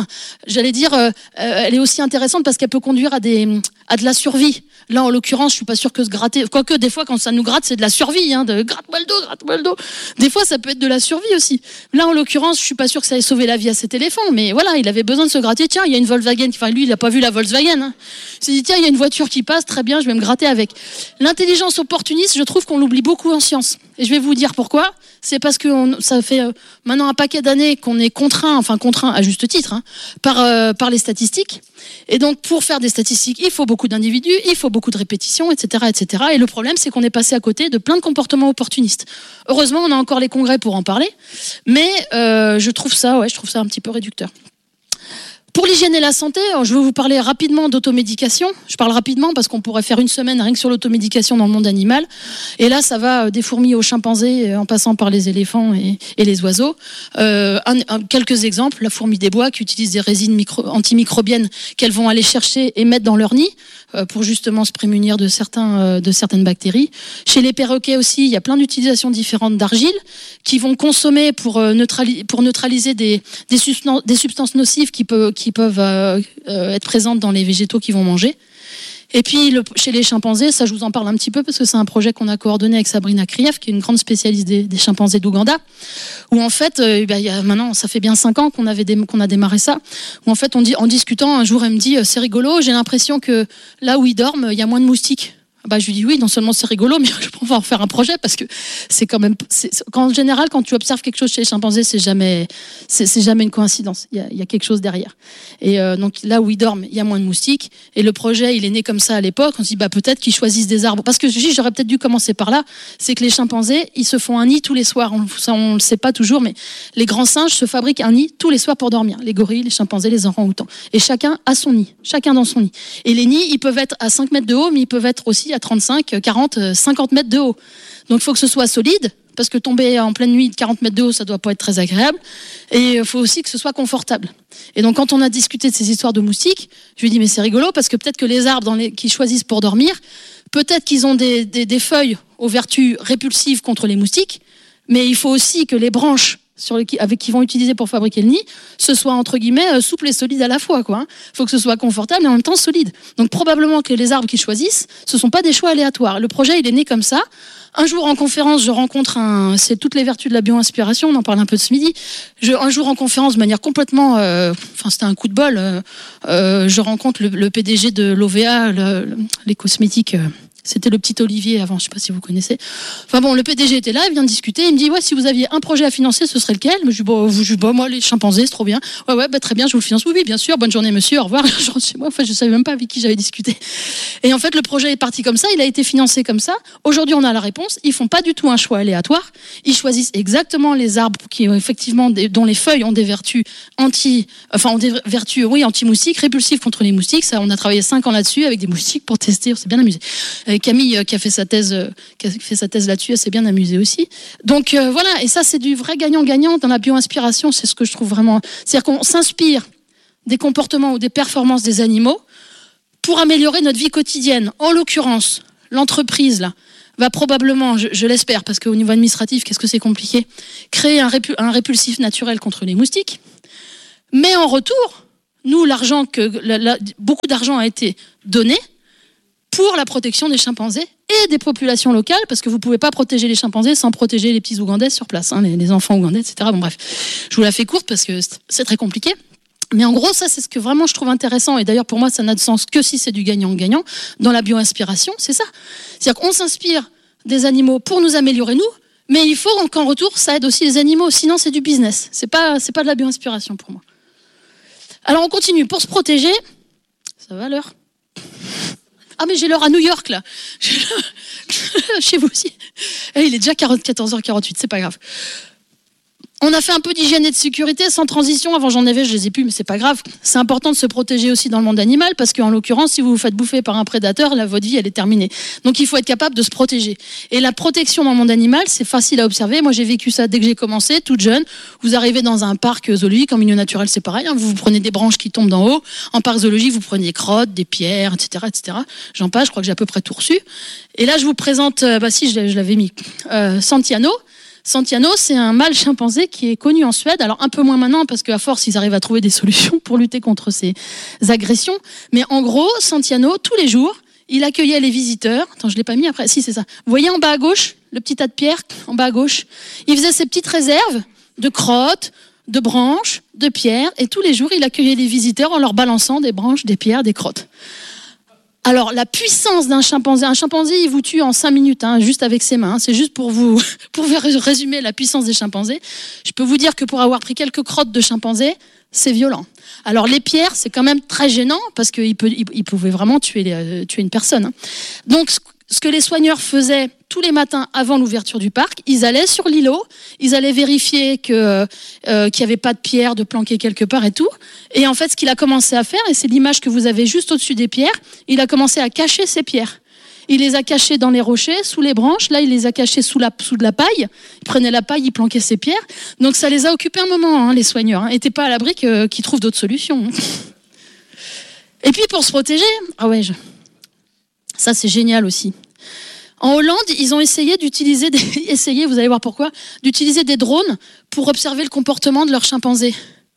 elle est aussi intéressante parce qu'elle peut conduire à de la survie. Là, en l'occurrence, je suis pas sûre que se gratter, quoique des fois, quand ça nous gratte, c'est de la survie, hein, de gratte-moi le dos. Des fois, ça peut être de la survie aussi. Là, en l'occurrence, je suis pas sûre que ça ait sauvé la vie à cet éléphant, mais voilà, il avait besoin de se gratter. Tiens, il y a une Volkswagen. Enfin, lui, il a pas vu la Volkswagen, hein. Il s'est dit, tiens, il y a une voiture qui passe, très bien, je vais me gratter avec. L'intelligence opportuniste, je trouve qu'on l'oublie beaucoup en science. Et je vais vous dire pourquoi. C'est parce que ça fait maintenant un paquet d'années qu'on est contraint à juste titre, hein, par les statistiques. Et donc, pour faire des statistiques, il faut beaucoup d'individus, il faut beaucoup de répétitions, etc., etc. Et le problème, c'est qu'on est passé à côté de plein de comportements opportunistes. Heureusement, on a encore les congrès pour en parler, mais je trouve ça un petit peu réducteur. Pour l'hygiène et la santé, je vais vous parler rapidement d'automédication. Je parle rapidement parce qu'on pourrait faire une semaine rien que sur l'automédication dans le monde animal. Et là, ça va des fourmis aux chimpanzés en passant par les éléphants et les oiseaux. Quelques exemples, la fourmi des bois qui utilise des résines antimicrobiennes qu'elles vont aller chercher et mettre dans leur nid pour justement se prémunir de certaines bactéries. Chez les perroquets aussi, il y a plein d'utilisations différentes d'argile qui vont consommer pour neutraliser des substances nocives qui peuvent être présentes dans les végétaux qu'ils vont manger. Et puis, chez les chimpanzés, ça je vous en parle un petit peu parce que c'est un projet qu'on a coordonné avec Sabrina Krief, qui est une grande spécialiste des chimpanzés d'Ouganda, où en fait, maintenant, ça fait bien 5 ans qu'on a démarré ça, où en fait, en discutant, un jour, elle me dit, c'est rigolo, j'ai l'impression que là où ils dorment, il y a moins de moustiques. Je lui dis oui, non seulement c'est rigolo, mais on va en faire un projet parce que c'est quand même, en général, quand tu observes quelque chose chez les chimpanzés, c'est jamais une coïncidence. Il y a quelque chose derrière. Et donc là où ils dorment, il y a moins de moustiques. Et le projet, il est né comme ça à l'époque. On se dit peut-être qu'ils choisissent des arbres. Parce que j'aurais peut-être dû commencer par là. C'est que les chimpanzés, ils se font un nid tous les soirs. On le sait pas toujours, mais les grands singes se fabriquent un nid tous les soirs pour dormir. Les gorilles, les chimpanzés, les orang-outans. Et chacun a son nid. Chacun dans son nid. Et les nids, ils peuvent être à 5 mètres de haut, mais ils peuvent être aussi à 35, 40, 50 mètres de haut. Donc il faut que ce soit solide, parce que tomber en pleine nuit de 40 mètres de haut, ça doit pas être très agréable. Et il faut aussi que ce soit confortable. Et donc quand on a discuté de ces histoires de moustiques, je lui ai dit mais c'est rigolo, parce que peut-être que les arbres qu'ils choisissent pour dormir, peut-être qu'ils ont des feuilles aux vertus répulsives contre les moustiques, mais il faut aussi que les branches qu'ils vont utiliser pour fabriquer le nid, ce soit entre guillemets souple et solide à la fois, quoi. Faut que ce soit confortable et en même temps solide. Donc probablement que les arbres qu'ils choisissent, ce sont pas des choix aléatoires. Le projet, il est né comme ça. Un jour en conférence, je rencontre c'est toutes les vertus de la bio-inspiration, on en parle un peu ce midi. Un jour en conférence, de manière complètement, c'était un coup de bol, je rencontre le PDG de l'OVA, les cosmétiques C'était le petit Olivier avant, je sais pas si vous connaissez. Enfin bon, le PDG était là, il vient de discuter, il me dit, ouais, si vous aviez un projet à financer, ce serait lequel? Je dis, bon, moi, les chimpanzés, c'est trop bien. Ouais, bah, très bien, je vous le finance. Oui, bien sûr, bonne journée, monsieur, au revoir. Je rentre chez moi, enfin, je savais même pas avec qui j'avais discuté. Et en fait, le projet est parti comme ça, il a été financé comme ça. Aujourd'hui, on a la réponse. Ils font pas du tout un choix aléatoire. Ils choisissent exactement les arbres qui ont effectivement, dont les feuilles ont des vertus anti-moustiques, répulsives contre les moustiques. Ça, on a travaillé 5 ans là-dessus avec des moustiques pour tester, on s'est bien amusé. Camille qui a fait sa thèse là-dessus, elle s'est bien amusée aussi. Donc voilà, et ça c'est du vrai gagnant-gagnant dans la bio-inspiration, c'est ce que je trouve vraiment. C'est-à-dire qu'on s'inspire des comportements ou des performances des animaux pour améliorer notre vie quotidienne. En l'occurrence, l'entreprise là va probablement, je l'espère, parce qu'au niveau administratif, qu'est-ce que c'est compliqué, créer un répulsif naturel contre les moustiques. Mais en retour, nous, beaucoup d'argent a été donné pour la protection des chimpanzés et des populations locales, parce que vous ne pouvez pas protéger les chimpanzés sans protéger les petits Ougandais sur place, hein, les enfants ougandais, etc. Bon bref, je vous la fais courte parce que c'est très compliqué. Mais en gros, ça, c'est ce que vraiment je trouve intéressant. Et d'ailleurs, pour moi, ça n'a de sens que si c'est du gagnant-gagnant. Dans la bio-inspiration, c'est ça. C'est-à-dire qu'on s'inspire des animaux pour nous améliorer, nous, mais il faut qu'en retour, ça aide aussi les animaux. Sinon, c'est du business. C'est pas de la bio-inspiration pour moi. Alors, on continue. Pour se protéger, ça va l'heure? Ah mais j'ai l'heure à New York là. Chez vous aussi. Et il est déjà 14h48, c'est pas grave. On a fait un peu d'hygiène et de sécurité sans transition. Avant j'en avais, je les ai plus, mais c'est pas grave. C'est important de se protéger aussi dans le monde animal parce qu'en l'occurrence, si vous vous faites bouffer par un prédateur, là, votre vie elle est terminée. Donc il faut être capable de se protéger. Et la protection dans le monde animal, c'est facile à observer. Moi j'ai vécu ça dès que j'ai commencé, toute jeune. Vous arrivez dans un parc zoologique, en milieu naturel c'est pareil. Hein, vous prenez des branches qui tombent d'en haut. En parc zoologique, vous prenez des crottes, des pierres, etc., etc. J'en passe. Je crois que j'ai à peu près tout reçu. Et là je vous présente, je l'avais mis, Santiano. Santiano, c'est un mâle chimpanzé qui est connu en Suède. Alors un peu moins maintenant parce qu'à force, ils arrivent à trouver des solutions pour lutter contre ces agressions. Mais en gros, Santiano, tous les jours, il accueillait les visiteurs. Attends, je l'ai pas mis après. Si, c'est ça. Vous voyez en bas à gauche, le petit tas de pierres en bas à gauche. Il faisait ses petites réserves de crottes, de branches, de pierres. Et tous les jours, il accueillait les visiteurs en leur balançant des branches, des pierres, des crottes. Alors, la puissance d'un chimpanzé, un chimpanzé, il vous tue en 5 minutes, hein, juste avec ses mains. C'est juste pour résumer la puissance des chimpanzés. Je peux vous dire que pour avoir pris quelques crottes de chimpanzés, c'est violent. Alors, les pierres, c'est quand même très gênant parce qu'il pouvait vraiment tuer une personne. Hein. Donc, ce que les soigneurs faisaient tous les matins avant l'ouverture du parc, ils allaient sur l'îlot, ils allaient vérifier qu'il n'y avait pas de pierres de planquer quelque part et tout. Et en fait, ce qu'il a commencé à faire, et c'est l'image que vous avez juste au-dessus des pierres, il a commencé à cacher ses pierres. Il les a cachées dans les rochers, sous les branches. Là, il les a cachées sous de la paille. Il prenait la paille, il planquait ses pierres. Donc, ça les a occupés un moment, hein, les soigneurs. N'étaient pas à l'abri qu'ils trouvent d'autres solutions. Et puis, pour se protéger, ça, c'est génial aussi. En Hollande, ils ont essayé d'utiliser vous allez voir pourquoi, d'utiliser des drones pour observer le comportement de leurs chimpanzés.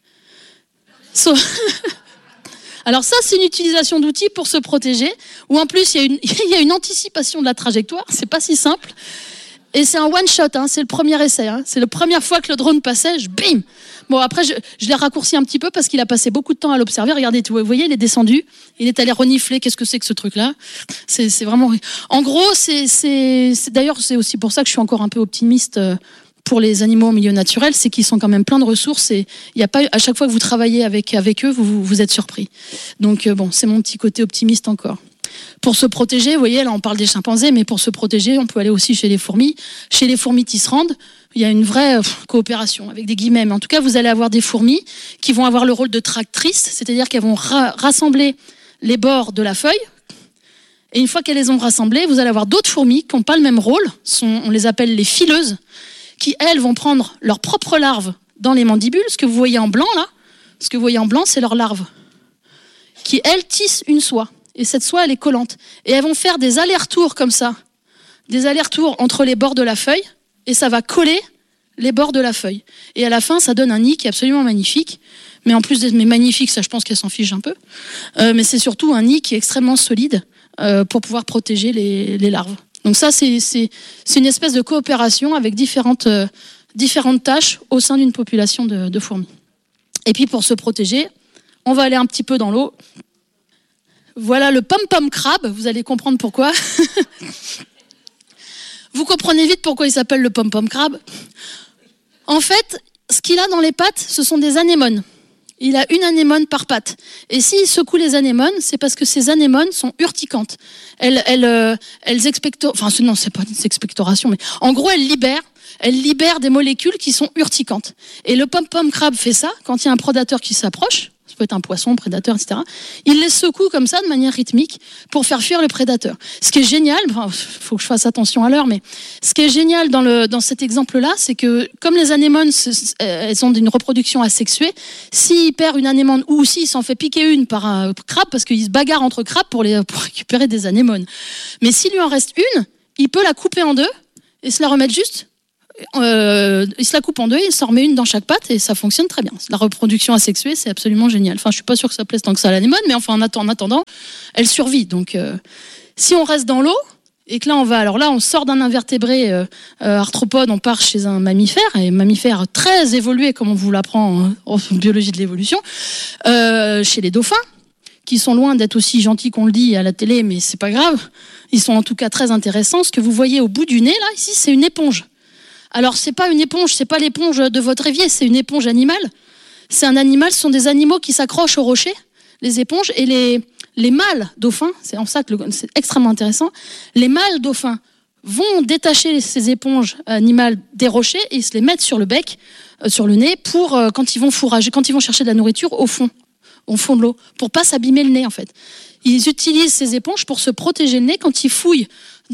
Alors ça, c'est une utilisation d'outils pour se protéger, où en plus, il y a une anticipation de la trajectoire, c'est pas si simple. Et c'est un one-shot, hein, c'est le premier essai. Hein, c'est la première fois que le drone passait, bim. Bon, après, je l'ai raccourci un petit peu parce qu'il a passé beaucoup de temps à l'observer. Regardez, vous voyez, il est descendu, il est allé renifler. Qu'est-ce que c'est que ce truc-là ? C'est vraiment... En gros, d'ailleurs, c'est aussi pour ça que je suis encore un peu optimiste pour les animaux en milieu naturel, c'est qu'ils sont quand même pleins de ressources et il y a pas, à chaque fois que vous travaillez avec eux, vous êtes surpris. Donc, bon, c'est mon petit côté optimiste encore. Pour se protéger, vous voyez, là on parle des chimpanzés, mais pour se protéger, on peut aller aussi chez les fourmis. Chez les fourmis tisserandes, il y a une vraie coopération, avec des guillemets. Mais en tout cas, vous allez avoir des fourmis qui vont avoir le rôle de tractrices, c'est-à-dire qu'elles vont rassembler les bords de la feuille. Et une fois qu'elles les ont rassemblés, vous allez avoir d'autres fourmis qui n'ont pas le même rôle, on les appelle les fileuses, qui, elles, vont prendre leurs propres larves dans les mandibules. Ce que vous voyez en blanc, là, c'est leurs larves, qui, elles, tissent une soie. Et cette soie, elle est collante. Et elles vont faire des allers-retours comme ça, des allers-retours entre les bords de la feuille, et ça va coller les bords de la feuille. Et à la fin, ça donne un nid qui est absolument magnifique. Mais en plus d'être magnifique, ça, je pense qu'elle s'en fiche un peu. Mais c'est surtout un nid qui est extrêmement solide pour pouvoir protéger les larves. Donc ça, c'est une espèce de coopération avec différentes tâches au sein d'une population de fourmis. Et puis pour se protéger, on va aller un petit peu dans l'eau. Voilà le pom-pom crabe, vous allez comprendre pourquoi. Vous comprenez vite pourquoi il s'appelle le pom-pom crabe. En fait, ce qu'il a dans les pattes, ce sont des anémones. Il a une anémone par patte. Et s'il secoue les anémones, c'est parce que ces anémones sont urticantes. Elles expectorent, enfin non, c'est pas une expectoration, mais en gros, elles libèrent des molécules qui sont urticantes. Et le pom-pom crabe fait ça quand il y a un prédateur qui s'approche. Ça peut être un poisson, un prédateur, etc. Il les secoue comme ça, de manière rythmique, pour faire fuir le prédateur. Ce qui est génial, faut que je fasse attention à l'heure, mais ce qui est génial dans cet exemple-là, c'est que comme les anémones, elles ont une reproduction asexuée, s'il perd une anémone, ou s'il s'en fait piquer une par un crabe, parce qu'il se bagarre entre crabes pour récupérer des anémones. Mais s'il lui en reste une, il peut la couper en deux et se la remettre juste. Il se la coupe en deux, il s'en remet une dans chaque patte et ça fonctionne très bien. La reproduction asexuée, c'est absolument génial. Enfin, je suis pas sûre que ça plaise tant que ça à l'anémone, mais enfin, en attendant, elle survit. Donc, si on reste dans l'eau et que là, on sort d'un invertébré arthropode, on part chez un mammifère, et mammifère très évolué, comme on vous l'apprend en biologie de l'évolution, chez les dauphins, qui sont loin d'être aussi gentils qu'on le dit à la télé, mais c'est pas grave. Ils sont en tout cas très intéressants. Ce que vous voyez au bout du nez, là, ici, c'est une éponge. Alors, c'est pas une éponge, c'est pas l'éponge de votre évier, c'est une éponge animale. C'est un animal, ce sont des animaux qui s'accrochent au rocher, les éponges, et les mâles dauphins, c'est en ça que c'est extrêmement intéressant, les mâles dauphins vont détacher ces éponges animales des rochers et se les mettre sur le bec, sur le nez, pour quand ils vont fourrager, quand ils vont chercher de la nourriture au fond de l'eau, pour pas s'abîmer le nez en fait. Ils utilisent ces éponges pour se protéger le nez quand ils fouillent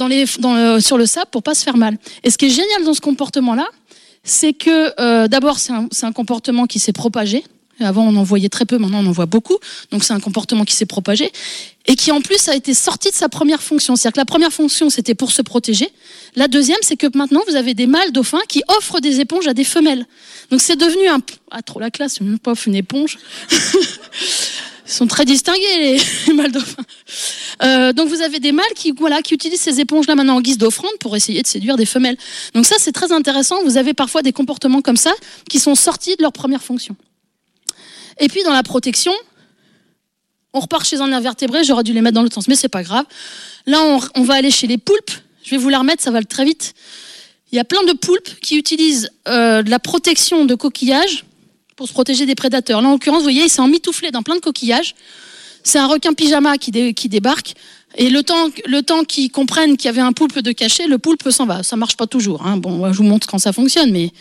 sur le sable pour pas se faire mal. Et ce qui est génial dans ce comportement-là, c'est que d'abord c'est un comportement qui s'est propagé. Avant on en voyait très peu, maintenant on en voit beaucoup. Donc c'est un comportement qui s'est propagé et qui en plus a été sorti de sa première fonction. C'est-à-dire que la première fonction c'était pour se protéger. La deuxième c'est que maintenant vous avez des mâles dauphins qui offrent des éponges à des femelles. Donc c'est devenu trop la classe, c'est même pas une éponge. Ils sont très distingués les mâles dauphins. Donc vous avez des mâles qui utilisent ces éponges-là maintenant en guise d'offrande pour essayer de séduire des femelles. Donc ça c'est très intéressant. Vous avez parfois des comportements comme ça qui sont sortis de leur première fonction. Et puis dans la protection, on repart chez un invertébré. J'aurais dû les mettre dans l'autre sens, mais c'est pas grave. Là on va aller chez les poulpes. Je vais vous la remettre, ça va très vite. Il y a plein de poulpes qui utilisent de la protection de coquillages pour se protéger des prédateurs. Là, en l'occurrence, vous voyez, il s'est emmitouflé dans plein de coquillages. C'est un requin pyjama qui débarque. Et le temps qu'ils comprennent qu'il y avait un poulpe de cachet, le poulpe s'en va. Ça marche pas toujours. Hein. Bon, je vous montre quand ça fonctionne, mais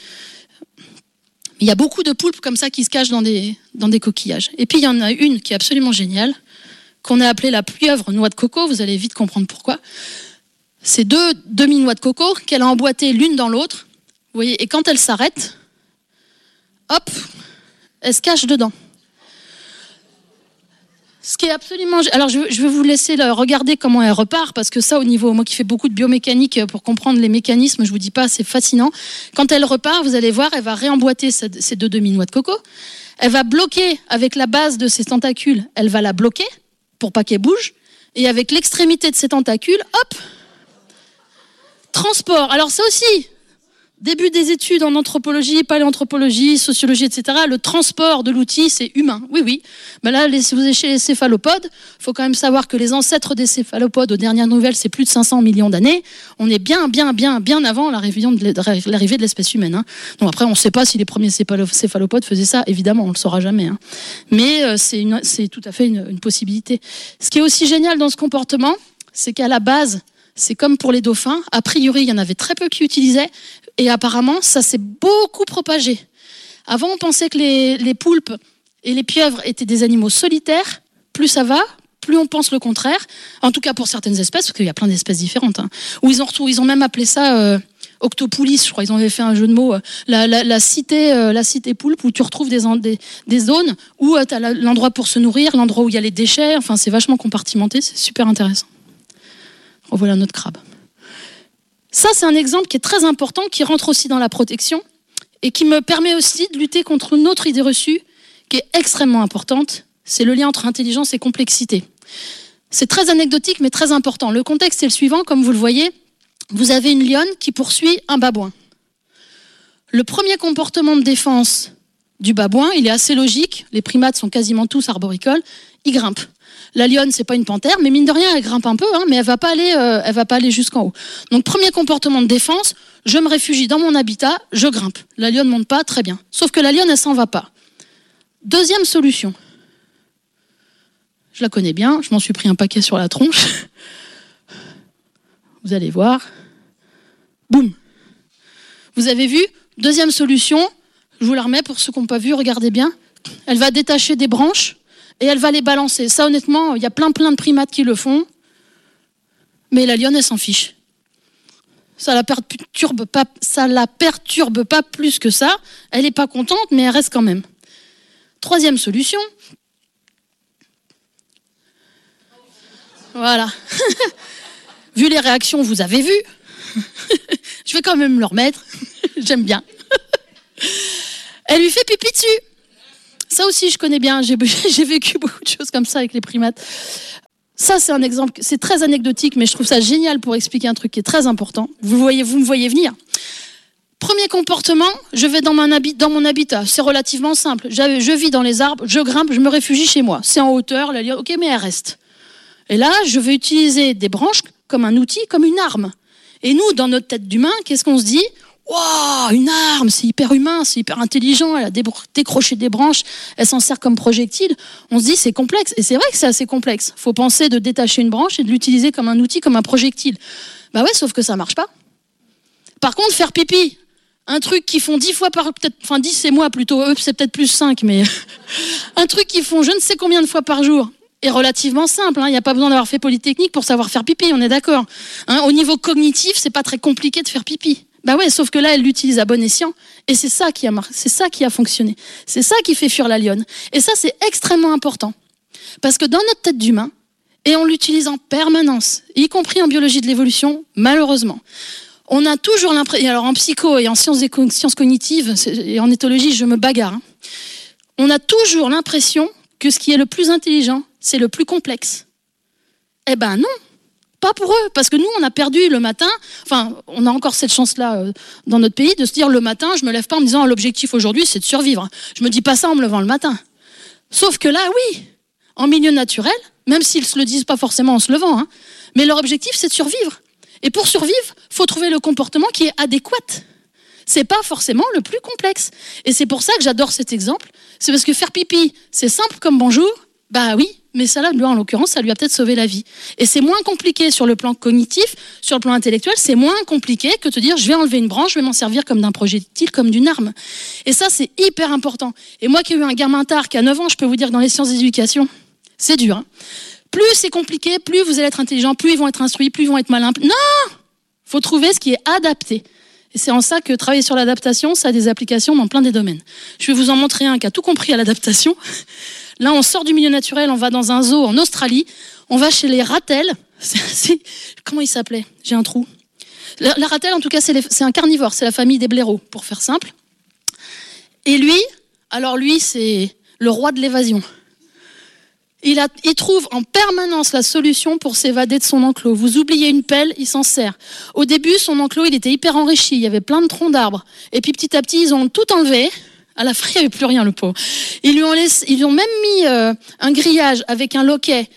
il y a beaucoup de poulpes comme ça qui se cachent dans des coquillages. Et puis, il y en a une qui est absolument géniale, qu'on a appelée la pieuvre noix de coco. Vous allez vite comprendre pourquoi. C'est deux demi-noix de coco qu'elle a emboîtées l'une dans l'autre. Vous voyez, et quand elle s'arrête, hop, elle se cache dedans. Ce qui est absolument... Alors, je vais vous laisser regarder comment elle repart, parce que ça, au niveau... Moi qui fais beaucoup de biomécanique pour comprendre les mécanismes, je vous dis pas, c'est fascinant. Quand elle repart, vous allez voir, elle va réemboîter ces deux demi-noix de coco. Elle va bloquer avec la base de ses tentacules, elle va la bloquer pour pas qu'elle bouge. Et avec l'extrémité de ses tentacules, hop, transport. Alors ça aussi... Début des études en anthropologie, paléanthropologie, sociologie, etc. Le transport de l'outil, c'est humain. Oui. Ben là, si vous êtes chez les céphalopodes, il faut quand même savoir que les ancêtres des céphalopodes, aux dernières nouvelles, c'est plus de 500 millions d'années. On est bien avant l'arrivée de l'espèce humaine. Hein. Donc après, on ne sait pas si les premiers céphalopodes faisaient ça. Évidemment, on ne le saura jamais. Hein. Mais c'est tout à fait une possibilité. Ce qui est aussi génial dans ce comportement, c'est qu'à la base, c'est comme pour les dauphins. A priori, il y en avait très peu qui utilisaient. Et apparemment, ça s'est beaucoup propagé. Avant, on pensait que les poulpes et les pieuvres étaient des animaux solitaires. Plus ça va, plus on pense le contraire. En tout cas, pour certaines espèces, parce qu'il y a plein d'espèces différentes. Hein, où ils ont même appelé ça octopulis, je crois. Ils avaient fait un jeu de mots. La cité poulpe, où tu retrouves des zones où tu as l'endroit pour se nourrir, l'endroit où il y a les déchets. Enfin, c'est vachement compartimenté. C'est super intéressant. Revoilà notre crabe. Ça, c'est un exemple qui est très important, qui rentre aussi dans la protection et qui me permet aussi de lutter contre une autre idée reçue qui est extrêmement importante, c'est le lien entre intelligence et complexité. C'est très anecdotique, mais très important. Le contexte est le suivant, comme vous le voyez, vous avez une lionne qui poursuit un babouin. Le premier comportement de défense du babouin, il est assez logique, les primates sont quasiment tous arboricoles, il grimpe. La lionne, c'est pas une panthère, mais mine de rien, elle grimpe un peu, mais elle va pas aller jusqu'en haut. Donc, premier comportement de défense, je me réfugie dans mon habitat, je grimpe. La lionne monte pas, très bien. Sauf que la lionne, elle s'en va pas. Deuxième solution. Je la connais bien, je m'en suis pris un paquet sur la tronche. Vous allez voir. Boum. Vous avez vu? Deuxième solution, je vous la remets pour ceux qui n'ont pas vu, regardez bien. Elle va détacher des branches et elle va les balancer. Ça, honnêtement, il y a plein de primates qui le font. Mais la lionne, elle s'en fiche. Ça la perturbe pas plus que ça. Elle n'est pas contente, mais elle reste quand même. Troisième solution. Voilà. Vu les réactions, vous avez vu. Je vais quand même le remettre. J'aime bien. Elle lui fait pipi dessus. Ça aussi, je connais bien. J'ai vécu beaucoup de choses comme ça avec les primates. Ça, c'est un exemple. C'est très anecdotique, mais je trouve ça génial pour expliquer un truc qui est très important. Vous me voyez venir. Premier comportement, je vais dans mon habitat. C'est relativement simple. Je vis dans les arbres, je grimpe, je me réfugie chez moi. C'est en hauteur, la lionne, ok, mais elle reste. Et là, je vais utiliser des branches comme un outil, comme une arme. Et nous, dans notre tête d'humain, qu'est-ce qu'on se dit? Waouh, une arme, c'est hyper humain, c'est hyper intelligent, elle a décroché des branches, elle s'en sert comme projectile. On se dit, c'est complexe. Et c'est vrai que c'est assez complexe. Il faut penser de détacher une branche et de l'utiliser comme un outil, comme un projectile. Bah ouais, sauf que ça marche pas. Par contre, faire pipi, un truc qu'ils font 10 fois peut-être, 10 c'est moi plutôt, eux c'est peut-être plus 5, mais un truc qu'ils font je ne sais combien de fois par jour est relativement simple. Il n'y a pas besoin d'avoir fait Polytechnique pour savoir faire pipi, on est d'accord. Au niveau cognitif, c'est pas très compliqué de faire pipi. Bah ouais, sauf que là, elle l'utilise à bon escient, et c'est ça qui a fonctionné. C'est ça qui fait fuir la lionne. Et ça, c'est extrêmement important. Parce que dans notre tête d'humain, et on l'utilise en permanence, y compris en biologie de l'évolution, malheureusement, on a toujours l'impression, alors en psycho et en sciences cognitives, et en éthologie, je me bagarre, on a toujours l'impression que ce qui est le plus intelligent, c'est le plus complexe. Eh ben non, pas pour eux, parce que nous, on a perdu le matin, on a encore cette chance-là dans notre pays, de se dire le matin, je me lève pas en me disant l'objectif aujourd'hui, c'est de survivre. Je me dis pas ça en me levant le matin. Sauf que là, oui, en milieu naturel, même s'ils se le disent pas forcément en se levant, mais leur objectif, c'est de survivre. Et pour survivre, faut trouver le comportement qui est adéquat. C'est pas forcément le plus complexe. Et c'est pour ça que j'adore cet exemple. C'est parce que faire pipi, c'est simple comme bonjour. Bah oui, mais ça là, en l'occurrence, ça lui a peut-être sauvé la vie. Et c'est moins compliqué sur le plan cognitif, sur le plan intellectuel, c'est moins compliqué que de te dire je vais enlever une branche, je vais m'en servir comme d'un projectile, comme d'une arme. Et ça, c'est hyper important. Et moi qui ai eu un gamin tard qui a 9 ans, je peux vous dire que dans les sciences d'éducation, c'est dur. Plus c'est compliqué, plus vous allez être intelligent, plus ils vont être instruits, plus ils vont être malins. Non! Faut trouver ce qui est adapté. Et c'est en ça que travailler sur l'adaptation, ça a des applications dans plein des domaines. Je vais vous en montrer un qui a tout compris à l'adaptation. Là, on sort du milieu naturel, on va dans un zoo en Australie, on va chez les ratels. Comment il s'appelait? J'ai un trou. La ratelle, en tout cas, c'est un carnivore, c'est la famille des blaireaux, pour faire simple. Et lui, c'est le roi de l'évasion. Il trouve en permanence la solution pour s'évader de son enclos. Vous oubliez une pelle, il s'en sert. Au début, son enclos, il était hyper enrichi. Il y avait plein de troncs d'arbres. Et puis petit à petit, ils ont tout enlevé. À la fin, il n'y avait plus rien, le pauvre. Ils lui ont même mis un grillage avec un loquet.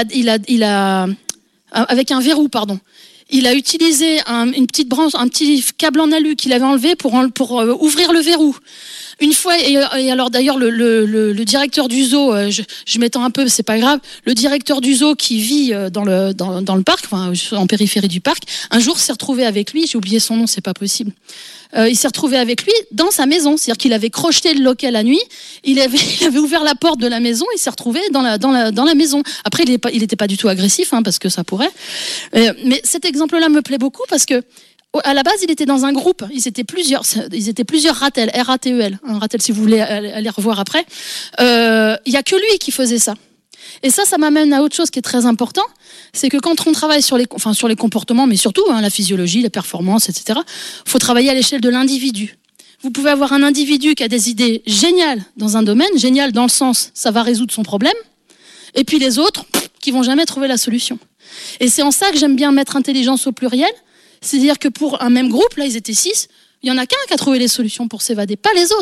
Avec un verrou, pardon. Il a utilisé une petite branche, un petit câble en alu qu'il avait enlevé pour ouvrir le verrou. Une fois, et alors d'ailleurs le directeur du zoo, je m'étends un peu, c'est pas grave, le directeur du zoo qui vit dans le parc, en périphérie du parc, un jour s'est retrouvé avec lui, j'ai oublié son nom, c'est pas possible. Il s'est retrouvé avec lui dans sa maison, c'est-à-dire qu'il avait crocheté le loquet la nuit, il avait ouvert la porte de la maison, il s'est retrouvé dans la maison. Après, il était pas du tout agressif, parce que ça pourrait. Mais cet exemple-là me plaît beaucoup parce que à la base, il était dans un groupe. Ils étaient plusieurs ratels, R-A-T-E-L. Un ratel, si vous voulez aller revoir après. Il y a que lui qui faisait ça. Et ça m'amène à autre chose qui est très important. C'est que quand on travaille sur les comportements, mais surtout la physiologie, la performance, etc., il faut travailler à l'échelle de l'individu. Vous pouvez avoir un individu qui a des idées géniales dans un domaine, génial dans le sens, ça va résoudre son problème, et puis les autres qui vont jamais trouver la solution. Et c'est en ça que j'aime bien mettre intelligence au pluriel. C'est-à-dire que pour un même groupe, là ils étaient 6, il y en a qu'un qui a trouvé les solutions pour s'évader, pas les autres.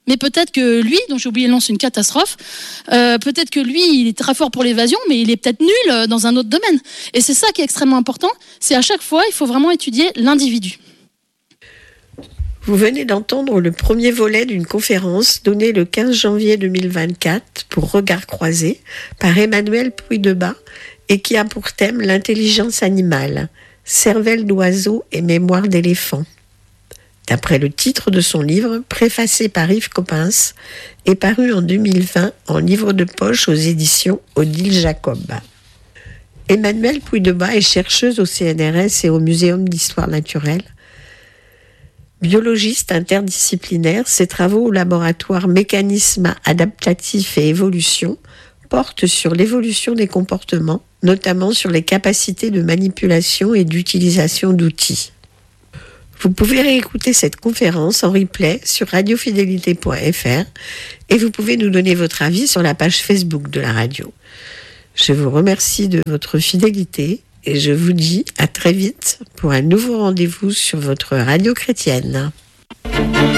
mais peut-être que lui, dont j'ai oublié le nom, c'est une catastrophe, peut-être que lui, il est très fort pour l'évasion, mais il est peut-être nul dans un autre domaine. Et c'est ça qui est extrêmement important, c'est à chaque fois, il faut vraiment étudier l'individu. Vous venez d'entendre le premier volet d'une conférence donnée le 15 janvier 2024 pour Regards croisés par Emmanuel Puydebas et qui a pour thème l'intelligence animale, cervelle d'oiseau et mémoire d'éléphant. D'après le titre de son livre, préfacé par Yves Coppens, et paru en 2020 en livre de poche aux éditions Odile Jacob. Emmanuel Puydebas est chercheuse au CNRS et au Muséum d'histoire naturelle. Biologiste interdisciplinaire, ses travaux au laboratoire Mécanismes adaptatifs et évolution portent sur l'évolution des comportements, notamment sur les capacités de manipulation et d'utilisation d'outils. Vous pouvez réécouter cette conférence en replay sur radiofidélité.fr et vous pouvez nous donner votre avis sur la page Facebook de la radio. Je vous remercie de votre fidélité et je vous dis à très vite pour un nouveau rendez-vous sur votre radio chrétienne.